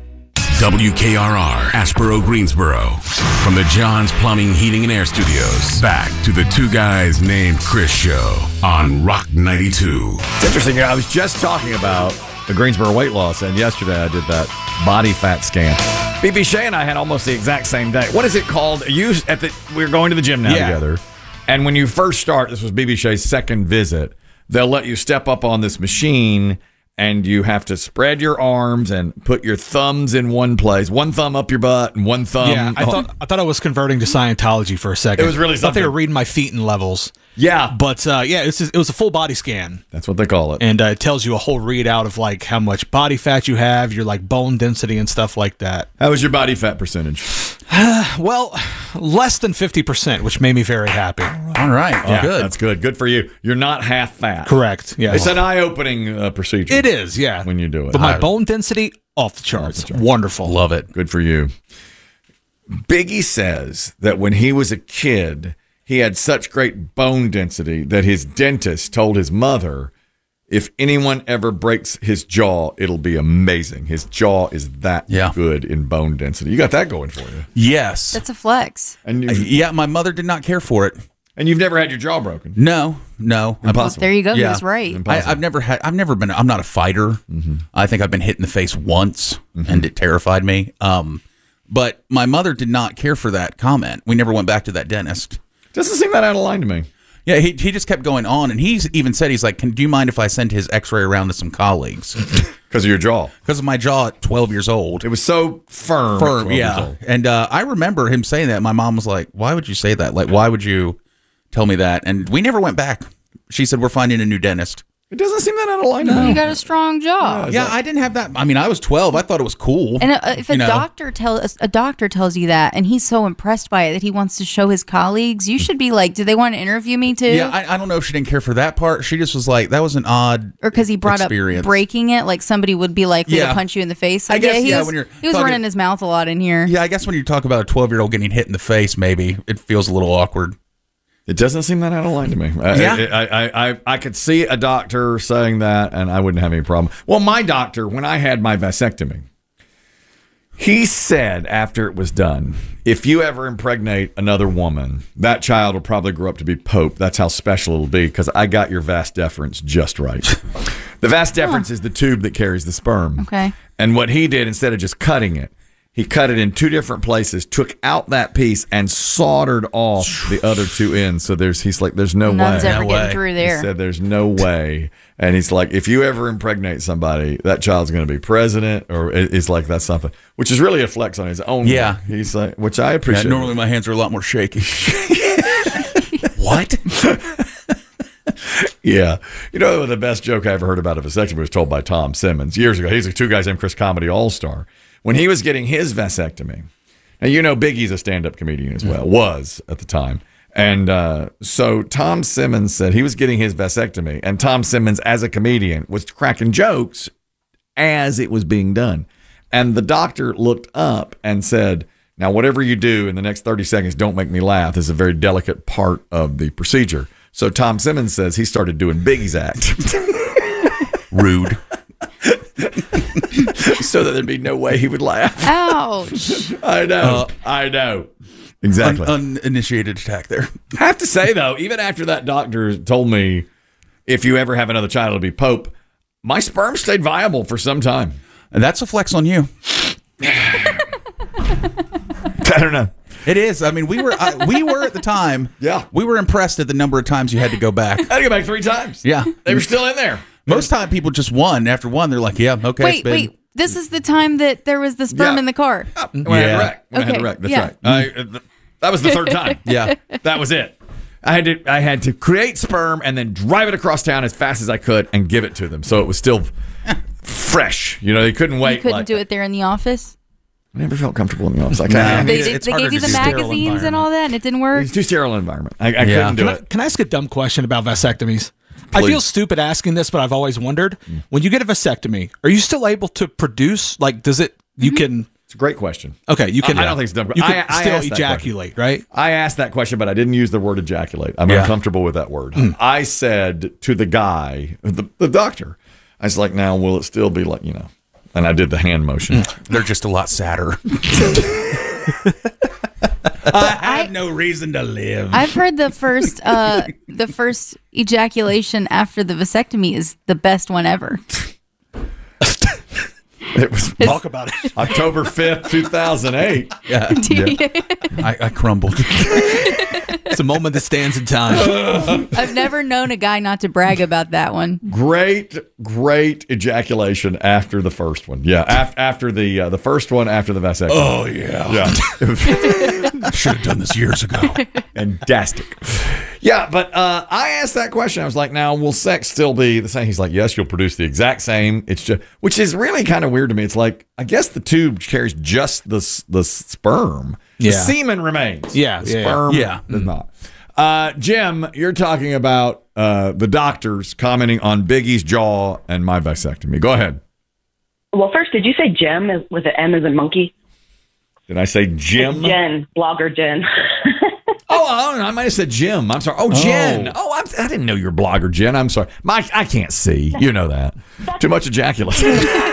Speaker 6: W K R R, Asheboro, Greensboro. From the John's Plumbing, Heating, and Air Studios, back to the Two Guys Named Chris show on Rock ninety-two.
Speaker 1: It's interesting. I was just talking about the Greensboro weight loss, and yesterday I did that body fat scan. B B Shea and I had almost the exact same day. What is it called? You at the we we're going to the gym now
Speaker 2: Yeah.
Speaker 1: together. And when you first start, this was B B Shea's second visit, they'll let you step up on this machine and you have to spread your arms and put your thumbs in one place. One thumb up your butt and one thumb.
Speaker 4: Yeah, I thought I thought I was converting to Scientology for a second.
Speaker 1: It was really
Speaker 4: I thought they
Speaker 1: something.
Speaker 4: were reading my feet and levels.
Speaker 1: Yeah.
Speaker 4: But uh, yeah, it's just, it was a full body scan.
Speaker 1: That's what they call it.
Speaker 4: And uh, it tells you a whole readout of like how much body fat you have, your like bone density and stuff like that.
Speaker 1: How was your body fat percentage?
Speaker 4: Well, less than fifty percent, which made me very happy.
Speaker 2: All right.
Speaker 1: Yeah, good. That's good. Good for you. You're not half fat.
Speaker 4: Correct. Yeah.
Speaker 1: It's an eye-opening uh, procedure.
Speaker 4: It is, yeah.
Speaker 1: When you do it.
Speaker 4: But my
Speaker 1: I-
Speaker 4: bone density, off the charts.
Speaker 1: Off the charts.
Speaker 4: Wonderful.
Speaker 2: Love it.
Speaker 1: Good for you. Biggie says that when he was a kid, he had such great bone density that his dentist told his mother, if anyone ever breaks his jaw, it'll be amazing. His jaw is that
Speaker 2: Yeah.
Speaker 1: good in bone density. You got that going for you.
Speaker 2: Yes.
Speaker 3: That's a flex.
Speaker 1: And you,
Speaker 2: Uh, yeah, my mother did not care for it.
Speaker 1: and you've never had your jaw broken.
Speaker 2: No, no.
Speaker 1: Impossible.
Speaker 3: There you go. He
Speaker 2: Yeah.
Speaker 3: was right.
Speaker 2: I, I've never had. I've never been. I'm not a fighter. I think I've been hit in the face once, and it terrified me. Um, but my mother did not care for that comment. We never went back to that dentist.
Speaker 1: Doesn't seem that out of line to me.
Speaker 2: Yeah, he he just kept going on, and he's even said he's like, "Can do you mind if I send his X-ray around to some colleagues?"
Speaker 1: Because of your jaw.
Speaker 2: Because of my jaw at twelve years old.
Speaker 1: It was so firm. at
Speaker 2: Firm,
Speaker 1: twelve years
Speaker 2: yeah.
Speaker 1: old.
Speaker 2: And uh, I remember him saying that. My mom was like, "Why would you say that? Like, why would you tell me that?" And we never went back. She said, "We're finding a new dentist."
Speaker 1: It doesn't seem that out of line to me.
Speaker 3: You got a strong jaw.
Speaker 2: Yeah, I didn't have that. I mean, I was twelve. I thought it was cool.
Speaker 3: And uh, if a
Speaker 2: you know?
Speaker 3: doctor tells a doctor tells you that, and he's so impressed by it that he wants to show his colleagues, you should be like, "Do they want to interview me too?"
Speaker 2: Yeah, I, I don't know if she didn't care for that part. She just was like, that was an odd
Speaker 3: or because he brought
Speaker 2: experience.
Speaker 3: up breaking it, like somebody would be likely
Speaker 2: Yeah.
Speaker 3: to punch you in the face.
Speaker 2: I
Speaker 3: Like,
Speaker 2: guess,
Speaker 3: yeah, he
Speaker 2: yeah,
Speaker 3: was,
Speaker 2: when you're
Speaker 3: he was
Speaker 2: talking-
Speaker 3: running his mouth a lot in here.
Speaker 2: Yeah, I guess when you talk about a twelve-year-old getting hit in the face, maybe it feels a little awkward.
Speaker 1: It doesn't seem that out of line to me. I,
Speaker 2: Yeah.
Speaker 1: I, I, I, I could see a doctor saying that, and I wouldn't have any problem. Well, my doctor, when I had my vasectomy, he said after it was done, if you ever impregnate another woman, that child will probably grow up to be Pope. That's how special it'll be, because I got your vas deferens just right. The vas deferens is the tube that carries the sperm.
Speaker 3: Okay.
Speaker 1: And what he did, instead of just cutting it, He cut it in two different places, took out that piece, and soldered off the other two ends. So there's, he's like, there's no
Speaker 3: None's
Speaker 1: way.
Speaker 3: ever
Speaker 1: no
Speaker 3: getting
Speaker 1: way.
Speaker 3: through there.
Speaker 1: He said, there's no way. And he's like, if you ever impregnate somebody, that child's going to be president, or it- it's like that's something, which is really a flex on his own.
Speaker 2: Yeah.
Speaker 1: work. He's like, which I appreciate.
Speaker 2: Yeah, normally my hands are a lot more shaky. What?
Speaker 1: Yeah. You know, the best joke I ever heard about a vasectomy was told by Tom Simmons years ago. He's a Two Guys Named Chris comedy all-star. When he was getting his vasectomy, and you know Biggie's a stand-up comedian as well, was at the time. And uh, so Tom Simmons said he was getting his vasectomy, and Tom Simmons, as a comedian, was cracking jokes as it was being done. And the doctor looked up and said, now, whatever you do in the next thirty seconds, don't make me laugh. This is a very delicate part of the procedure. So Tom Simmons says he started doing Biggie's act.
Speaker 2: Rude.
Speaker 1: So that there'd be no way he would laugh.
Speaker 3: Ouch.
Speaker 1: I know. Uh, I know. Exactly.
Speaker 2: Un- uninitiated attack there.
Speaker 1: I have to say, though, even after that doctor told me, if you ever have another child, it'll be Pope, my sperm stayed viable for some time.
Speaker 2: And that's a flex on you.
Speaker 1: I don't know.
Speaker 2: It is. I mean, we were uh, we were at the time.
Speaker 1: Yeah.
Speaker 2: We were impressed at the number of times you had to go back.
Speaker 1: I had to go back three times.
Speaker 2: Yeah.
Speaker 1: They were still in there.
Speaker 2: Most time people just won. After one, they're like, yeah, okay.
Speaker 3: Wait,
Speaker 2: it's been-
Speaker 3: wait. This is the time that there was the sperm
Speaker 1: Yeah.
Speaker 3: in the car.
Speaker 1: When I had a wreck. When I had
Speaker 3: Okay,
Speaker 1: a wreck. That's
Speaker 3: yeah.
Speaker 1: right. I, uh, th- that was the third time.
Speaker 2: Yeah.
Speaker 1: That was it. I had to I had to create sperm and then drive it across town as fast as I could and give it to them. So it was still fresh. You know, they couldn't wait.
Speaker 3: You couldn't
Speaker 1: like,
Speaker 3: do it there in the office?
Speaker 1: I never felt comfortable in the office. I
Speaker 2: Nah.
Speaker 1: can't.
Speaker 3: They, did, they gave you the magazines and all that, and it didn't work?
Speaker 1: It's too sterile an environment. I, I
Speaker 2: Yeah.
Speaker 1: couldn't do
Speaker 13: Can I,
Speaker 1: it.
Speaker 13: can I ask a dumb question about vasectomies? I feel
Speaker 1: Please.
Speaker 13: stupid asking this, but I've always wondered. When you get a vasectomy, are you still able to produce? Like, does it? You can.
Speaker 1: It's a great question.
Speaker 13: Okay, you can.
Speaker 1: I, I don't think it's dumb.
Speaker 13: You can
Speaker 1: I, I
Speaker 13: still
Speaker 1: asked that
Speaker 13: ejaculate,
Speaker 1: question.
Speaker 13: right?
Speaker 1: I asked that question, but I didn't use the word ejaculate. I'm
Speaker 2: Yeah.
Speaker 1: uncomfortable with that word. I said to the guy, the, the doctor, I was like, now, will it still be like, you know, and I did the hand motion.
Speaker 2: They're just a lot sadder. I had no reason to live.
Speaker 3: I've heard the first uh, the first ejaculation after the vasectomy is the best one ever.
Speaker 1: It was
Speaker 13: Talk about it.
Speaker 1: October fifth, two thousand eight.
Speaker 2: Yeah. I, I crumbled.
Speaker 13: It's a moment that stands in time.
Speaker 3: I've never known a guy not to brag about that one.
Speaker 1: Great, great ejaculation after the first one. Yeah, af- after the uh, the first one after the vasectomy.
Speaker 2: Oh, yeah.
Speaker 1: Yeah.
Speaker 2: Should have done this years ago.
Speaker 1: Fantastic. Yeah, but uh, I asked that question. I was like, now, will sex still be the same? He's like, yes, you'll produce the exact same. It's just, which is really kind of weird to me. It's like, I guess the tube carries just the, s- the sperm. The
Speaker 13: Yeah.
Speaker 1: semen remains.
Speaker 13: Yeah,
Speaker 1: The
Speaker 13: yeah,
Speaker 1: sperm
Speaker 2: yeah.
Speaker 1: does not. Uh, Jim, you're talking about uh, the doctors commenting on Biggie's jaw and my vasectomy. Go ahead.
Speaker 14: Well, first, did you say Jem as- with an M as in monkey?
Speaker 1: Did I say Jim?
Speaker 14: Jen, blogger Jen.
Speaker 1: Oh, I, I might have said Jim. I'm sorry. Oh, Jen. Oh, I'm, I didn't know you're a blogger, Jen. I'm sorry. Mike, I can't see. You know that. Too much ejaculation.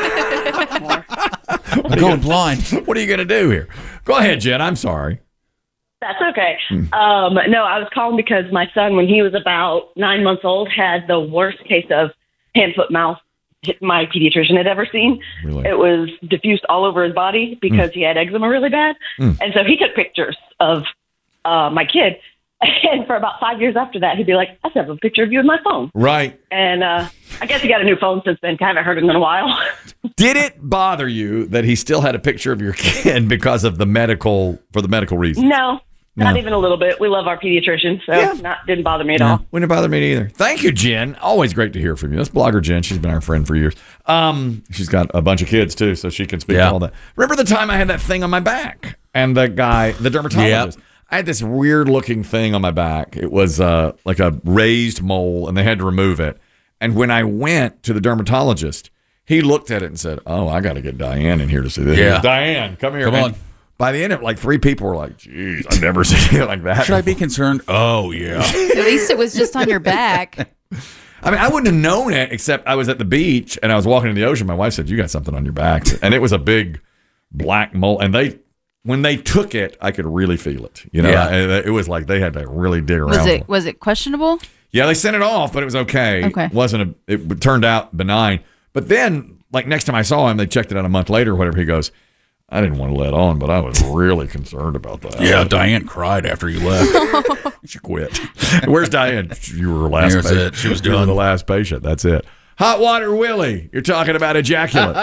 Speaker 2: I'm going blind.
Speaker 1: What are you going to do here? Go ahead, Jen. I'm sorry.
Speaker 14: That's okay. Um, no, I was calling because my son, when he was about nine months old, had the worst case of hand, foot, mouth my pediatrician had ever seen.
Speaker 1: Really?
Speaker 14: It was diffused all over his body because he had eczema really bad.
Speaker 1: Mm.
Speaker 14: And so he took pictures of uh, my kid. And for about five years after that, he'd be like, I still have a picture of you in my phone.
Speaker 1: Right.
Speaker 14: And uh, I guess he got a new phone since then. I haven't heard him in a while.
Speaker 1: Did it bother you that he still had a picture of your kid because of the medical, for the medical reasons?
Speaker 14: No, not
Speaker 1: No.
Speaker 14: even a little bit. We love our pediatrician, so
Speaker 1: Yeah.
Speaker 14: not didn't bother me at
Speaker 1: No,
Speaker 14: all.
Speaker 1: wouldn't bother me either. Thank you, Jen. Always great to hear from you. That's blogger Jen. She's been our friend for years. Um, she's got a bunch of kids too, so she can speak
Speaker 2: Yeah.
Speaker 1: to all that. Remember the time I had that thing on my back, and the guy, the dermatologist, I had this weird looking thing on my back. It was uh, like a raised mole, and they had to remove it. And when I went to the dermatologist, he looked at it and said, "Oh, I got to get Diane in here to see this."
Speaker 2: Yeah.
Speaker 1: Diane, come here.
Speaker 2: Come
Speaker 1: And
Speaker 2: on.
Speaker 1: By the end of it, like three people were like, "Geez, I've never seen it like that."
Speaker 2: Should I be concerned? Oh, yeah.
Speaker 3: At least it was just on your back.
Speaker 1: I mean, I wouldn't have known it except I was at the beach and I was walking in the ocean. My wife said, "You got something on your back," and it was a big black mole. And they, when they took it, I could really feel it. You know,
Speaker 2: Yeah.
Speaker 1: And it was like they had to really dig around.
Speaker 3: Was it was it questionable?
Speaker 1: Yeah, they sent it off, but it was okay.
Speaker 3: Okay.
Speaker 1: It wasn't a. It turned out benign. But then, like next time I saw him, they checked it out a month later or whatever. He goes, I didn't want to let on, but I was really concerned about that.
Speaker 2: Yeah, Diane cried after you left.
Speaker 1: She quit. Where's Diane? You were her last
Speaker 2: There's
Speaker 1: patient.
Speaker 2: it. She was
Speaker 1: You were
Speaker 2: done.
Speaker 1: the last patient. That's it. Hot Water Willie, you're talking about ejaculate.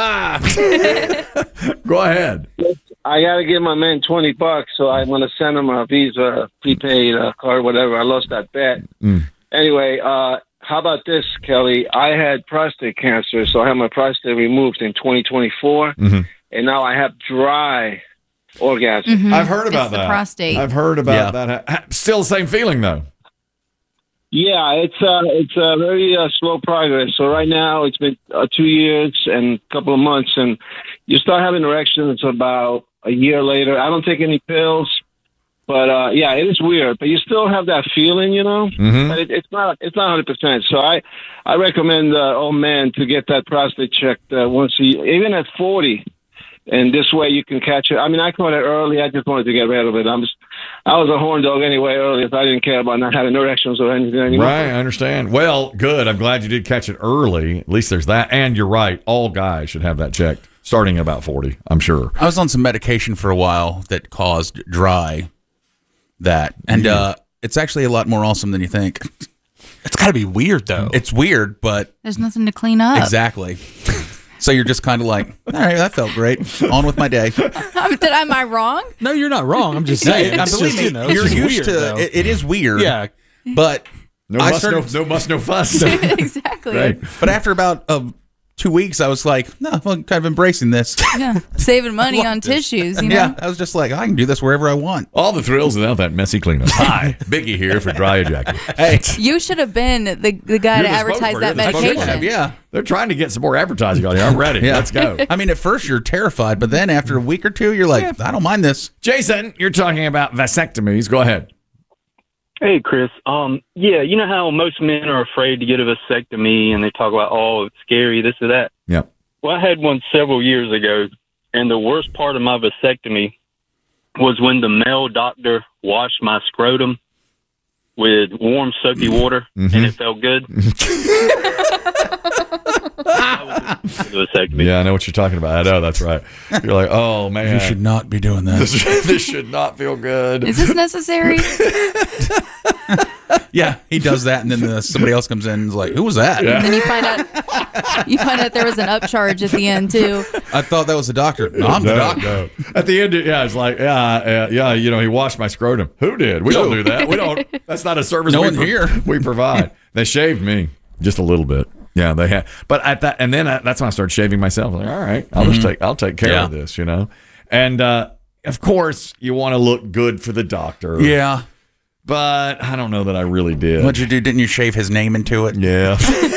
Speaker 1: Go ahead.
Speaker 15: I got to give my man twenty bucks, so I'm going to send him a Visa prepaid uh, card, whatever. I lost that bet.
Speaker 1: Mm.
Speaker 15: Anyway, uh, how about this, Kelly? I had prostate cancer, so I had my prostate removed in twenty twenty-four,
Speaker 1: Mhm.
Speaker 15: and now I have dry orgasm.
Speaker 3: Mhm.
Speaker 1: I've heard about
Speaker 3: It's the
Speaker 1: that.
Speaker 3: prostate.
Speaker 1: I've heard about
Speaker 15: Yeah.
Speaker 1: that. Ha- Still the same feeling, though.
Speaker 15: Yeah, it's uh, it's a very uh, slow progress. So right now it's been uh, two years and a couple of months, and you start having erections about a year later. I don't take any pills, but uh, yeah, it is weird. But you still have that feeling, you know.
Speaker 1: Mhm.
Speaker 15: But it, it's not it's not one hundred percent. So I I recommend uh, old man to get that prostate checked uh, once a year, even at forty. And this way you can catch it. I mean, I caught it early. I just wanted to get rid of it. I'm just, I was a horn dog anyway earlier, so I didn't care about not having erections or anything anymore.
Speaker 1: Right, I understand. Well, good. I'm glad you did catch it early. At least there's that. And you're right. All guys should have that checked starting at about forty, I'm sure.
Speaker 2: I was on some medication for a while that caused dry that. And uh, it's actually a lot more awesome than you think.
Speaker 13: It's got to be weird, though.
Speaker 2: It's weird, but
Speaker 3: There's nothing to clean up.
Speaker 2: exactly. So you're just kind of like, all right, that felt great. On with my day.
Speaker 3: Did am I wrong?
Speaker 13: No, you're not wrong. I'm just
Speaker 2: No,
Speaker 13: saying.
Speaker 2: I
Speaker 13: It's
Speaker 2: believe
Speaker 13: just,
Speaker 2: me,
Speaker 13: you know, it's
Speaker 2: you're
Speaker 13: just
Speaker 2: used
Speaker 13: weird,
Speaker 2: to
Speaker 13: though.
Speaker 2: it, it is weird.
Speaker 13: Yeah.
Speaker 2: But
Speaker 1: No
Speaker 2: I
Speaker 1: muss,
Speaker 2: started,
Speaker 1: no, no muss, no fuss.
Speaker 3: Exactly.
Speaker 1: Right.
Speaker 2: But after about uh, two weeks, I was like, no, I'm kind of embracing this.
Speaker 3: Yeah. Saving money on tissues, you know?
Speaker 2: Yeah, I was just like, I can do this wherever I want.
Speaker 1: All the thrills without that messy cleanup. Hi, Biggie here for dry ejaculate.
Speaker 2: Hey,
Speaker 3: You should have been the, the guy
Speaker 1: You're
Speaker 3: to
Speaker 1: the
Speaker 3: advertise
Speaker 1: spokesperson.
Speaker 3: that
Speaker 1: You're the
Speaker 3: medication.
Speaker 1: spokesperson.
Speaker 2: yeah.
Speaker 1: They're trying to get some more advertising on here. I'm ready.
Speaker 2: Yeah.
Speaker 1: Let's go.
Speaker 2: I mean, at first you're terrified, but then after a week or two, you're like, I don't mind this.
Speaker 1: Jason, you're talking about vasectomies. Go ahead.
Speaker 17: Hey, Chris. Um, yeah, you know how most men are afraid to get a vasectomy and they talk about, oh, it's scary, this or that.
Speaker 1: Yep.
Speaker 17: Well, I had one several years ago, and the worst part of my vasectomy was when the male doctor washed my scrotum with warm, soapy water,
Speaker 1: Mhm.
Speaker 17: and it felt good. That was the vasectomy.
Speaker 1: Yeah, I know what you're talking about. I know, that's right. You're like, oh, man.
Speaker 2: You should not be doing that.
Speaker 1: This, this should not feel good.
Speaker 3: Is this necessary?
Speaker 2: Yeah, he does that, and then uh, somebody else comes in and is like, who was that?
Speaker 3: And then you find out you find out there was an upcharge at the end too.
Speaker 2: I thought that was the doctor. No, I'm the
Speaker 1: No,
Speaker 2: doctor.
Speaker 1: no. At the end, yeah, it's like, yeah, uh, yeah, you know, he washed my scrotum. Who did? We don't do that. We don't. That's not a service
Speaker 2: No
Speaker 1: we
Speaker 2: one here.
Speaker 1: we provide. They shaved me just a little bit. Yeah, they had. But at that, and then I, that's when I started shaving myself. Like, all right, I'll just
Speaker 2: Mhm.
Speaker 1: take, I'll take care
Speaker 2: Yeah.
Speaker 1: of this, you know. And uh, of course, you want to look good for the doctor.
Speaker 2: Yeah.
Speaker 1: But I don't know that I really did.
Speaker 2: What'd you do? Didn't you shave his name into it?
Speaker 1: Yeah.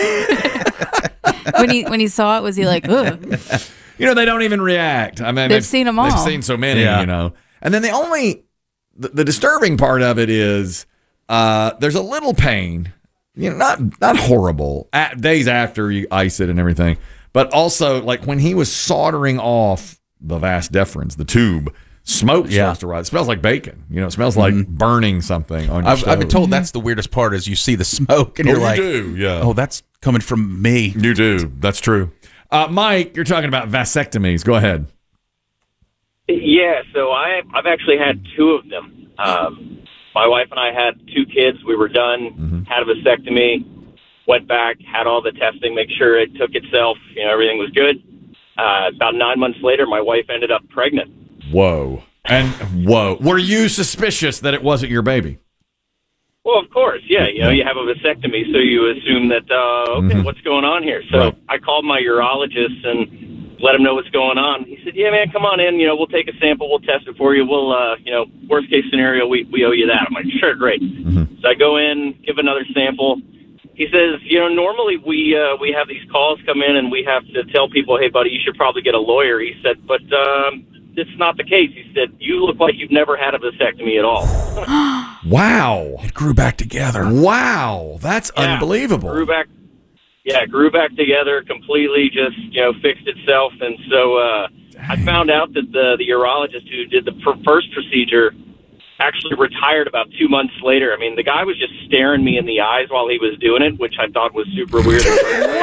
Speaker 3: When he when he saw it, was he like, ugh?
Speaker 1: You know, they don't even react. I mean,
Speaker 3: They've seen 'em
Speaker 1: They've
Speaker 3: all.
Speaker 1: seen so many,
Speaker 2: Yeah.
Speaker 1: you know. And then the only, the, the disturbing part of it is uh, there's a little pain, you know, not not horrible, at, days after you ice it and everything, but also like when he was soldering off the vas deferens, the tube, smoke
Speaker 2: Yeah.
Speaker 1: starts to rise. It smells like bacon. You know, it smells like burning something on your
Speaker 2: I've, I've been
Speaker 1: stove.
Speaker 2: told that's the weirdest part is you see the smoke and
Speaker 1: Oh,
Speaker 2: you're
Speaker 1: you
Speaker 2: like,
Speaker 1: do, yeah.
Speaker 2: oh, that's coming from me.
Speaker 1: You do. That's true. Uh, Mike, you're talking about vasectomies. Go ahead.
Speaker 18: Yeah, so I, I've actually had two of them. Um, my wife and I had two kids. We were done, had a vasectomy, went back, had all the testing, make sure it took itself, you know, everything was good. Uh, about nine months later, my wife ended up pregnant.
Speaker 1: Whoa. And whoa. Were you suspicious that it wasn't your baby?
Speaker 18: Well, of course, yeah. You know, you have a vasectomy, so you assume that, uh, okay,
Speaker 1: Mhm.
Speaker 18: what's going on here? So
Speaker 1: Right.
Speaker 18: I called my urologist and let him know what's going on. He said, yeah, man, come on in. You know, we'll take a sample. We'll test it for you. We'll, uh, you know, worst case scenario, we, we owe you that. I'm like, sure, great. So I go in, give another sample. He says, you know, normally we uh, we have these calls come in and we have to tell people, hey, buddy, you should probably get a lawyer. He said, but um, it's not the case. He said, you look like you've never had a vasectomy at all.
Speaker 1: Wow.
Speaker 2: It grew back together.
Speaker 1: Wow. That's
Speaker 18: Yeah,
Speaker 1: unbelievable.
Speaker 18: Grew back, yeah, grew back together completely, just, you know, fixed itself. And so uh, I found out that the, the urologist who did the pr- first procedure actually retired about two months later. I mean, the guy was just staring me in the eyes while he was doing it, which I thought was super weird.
Speaker 3: Whoa!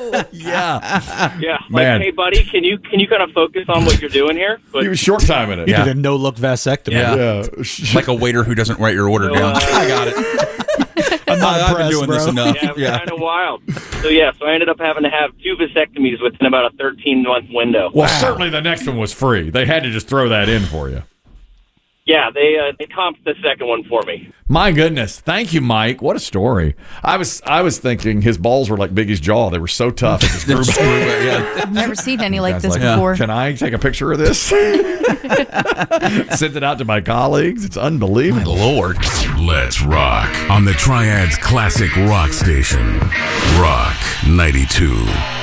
Speaker 1: yeah.
Speaker 18: Yeah. Like,
Speaker 1: Man.
Speaker 18: hey, buddy, can you can you kind of focus on what you're doing here? But
Speaker 1: He was short timing it.
Speaker 13: You did a no look vasectomy.
Speaker 2: Yeah. Like a waiter who doesn't write your order
Speaker 18: So,
Speaker 2: down.
Speaker 18: uh,
Speaker 2: I got it.
Speaker 13: I'm not
Speaker 2: I've been
Speaker 13: impressed,
Speaker 2: doing
Speaker 13: bro.
Speaker 2: this enough.
Speaker 18: yeah, it was
Speaker 2: Yeah.
Speaker 18: kind of wild. So yeah, so I ended up having to have two vasectomies within about a thirteen month window.
Speaker 1: Well, certainly the next one was free. They had to just throw that in for you.
Speaker 18: Yeah, they uh, they comped the second one for me.
Speaker 1: My goodness. Thank you, Mike. What a story. I was I was thinking his balls were like Biggie's jaw. They were so tough. It just grew back.
Speaker 2: Yeah.
Speaker 3: I've never seen any like
Speaker 1: Guy's
Speaker 3: this
Speaker 1: like,
Speaker 3: before.
Speaker 1: Can I take a picture of this? Send it out to my colleagues. It's unbelievable.
Speaker 2: Lord.
Speaker 6: Let's rock on the Triad's classic rock station, Rock ninety-two.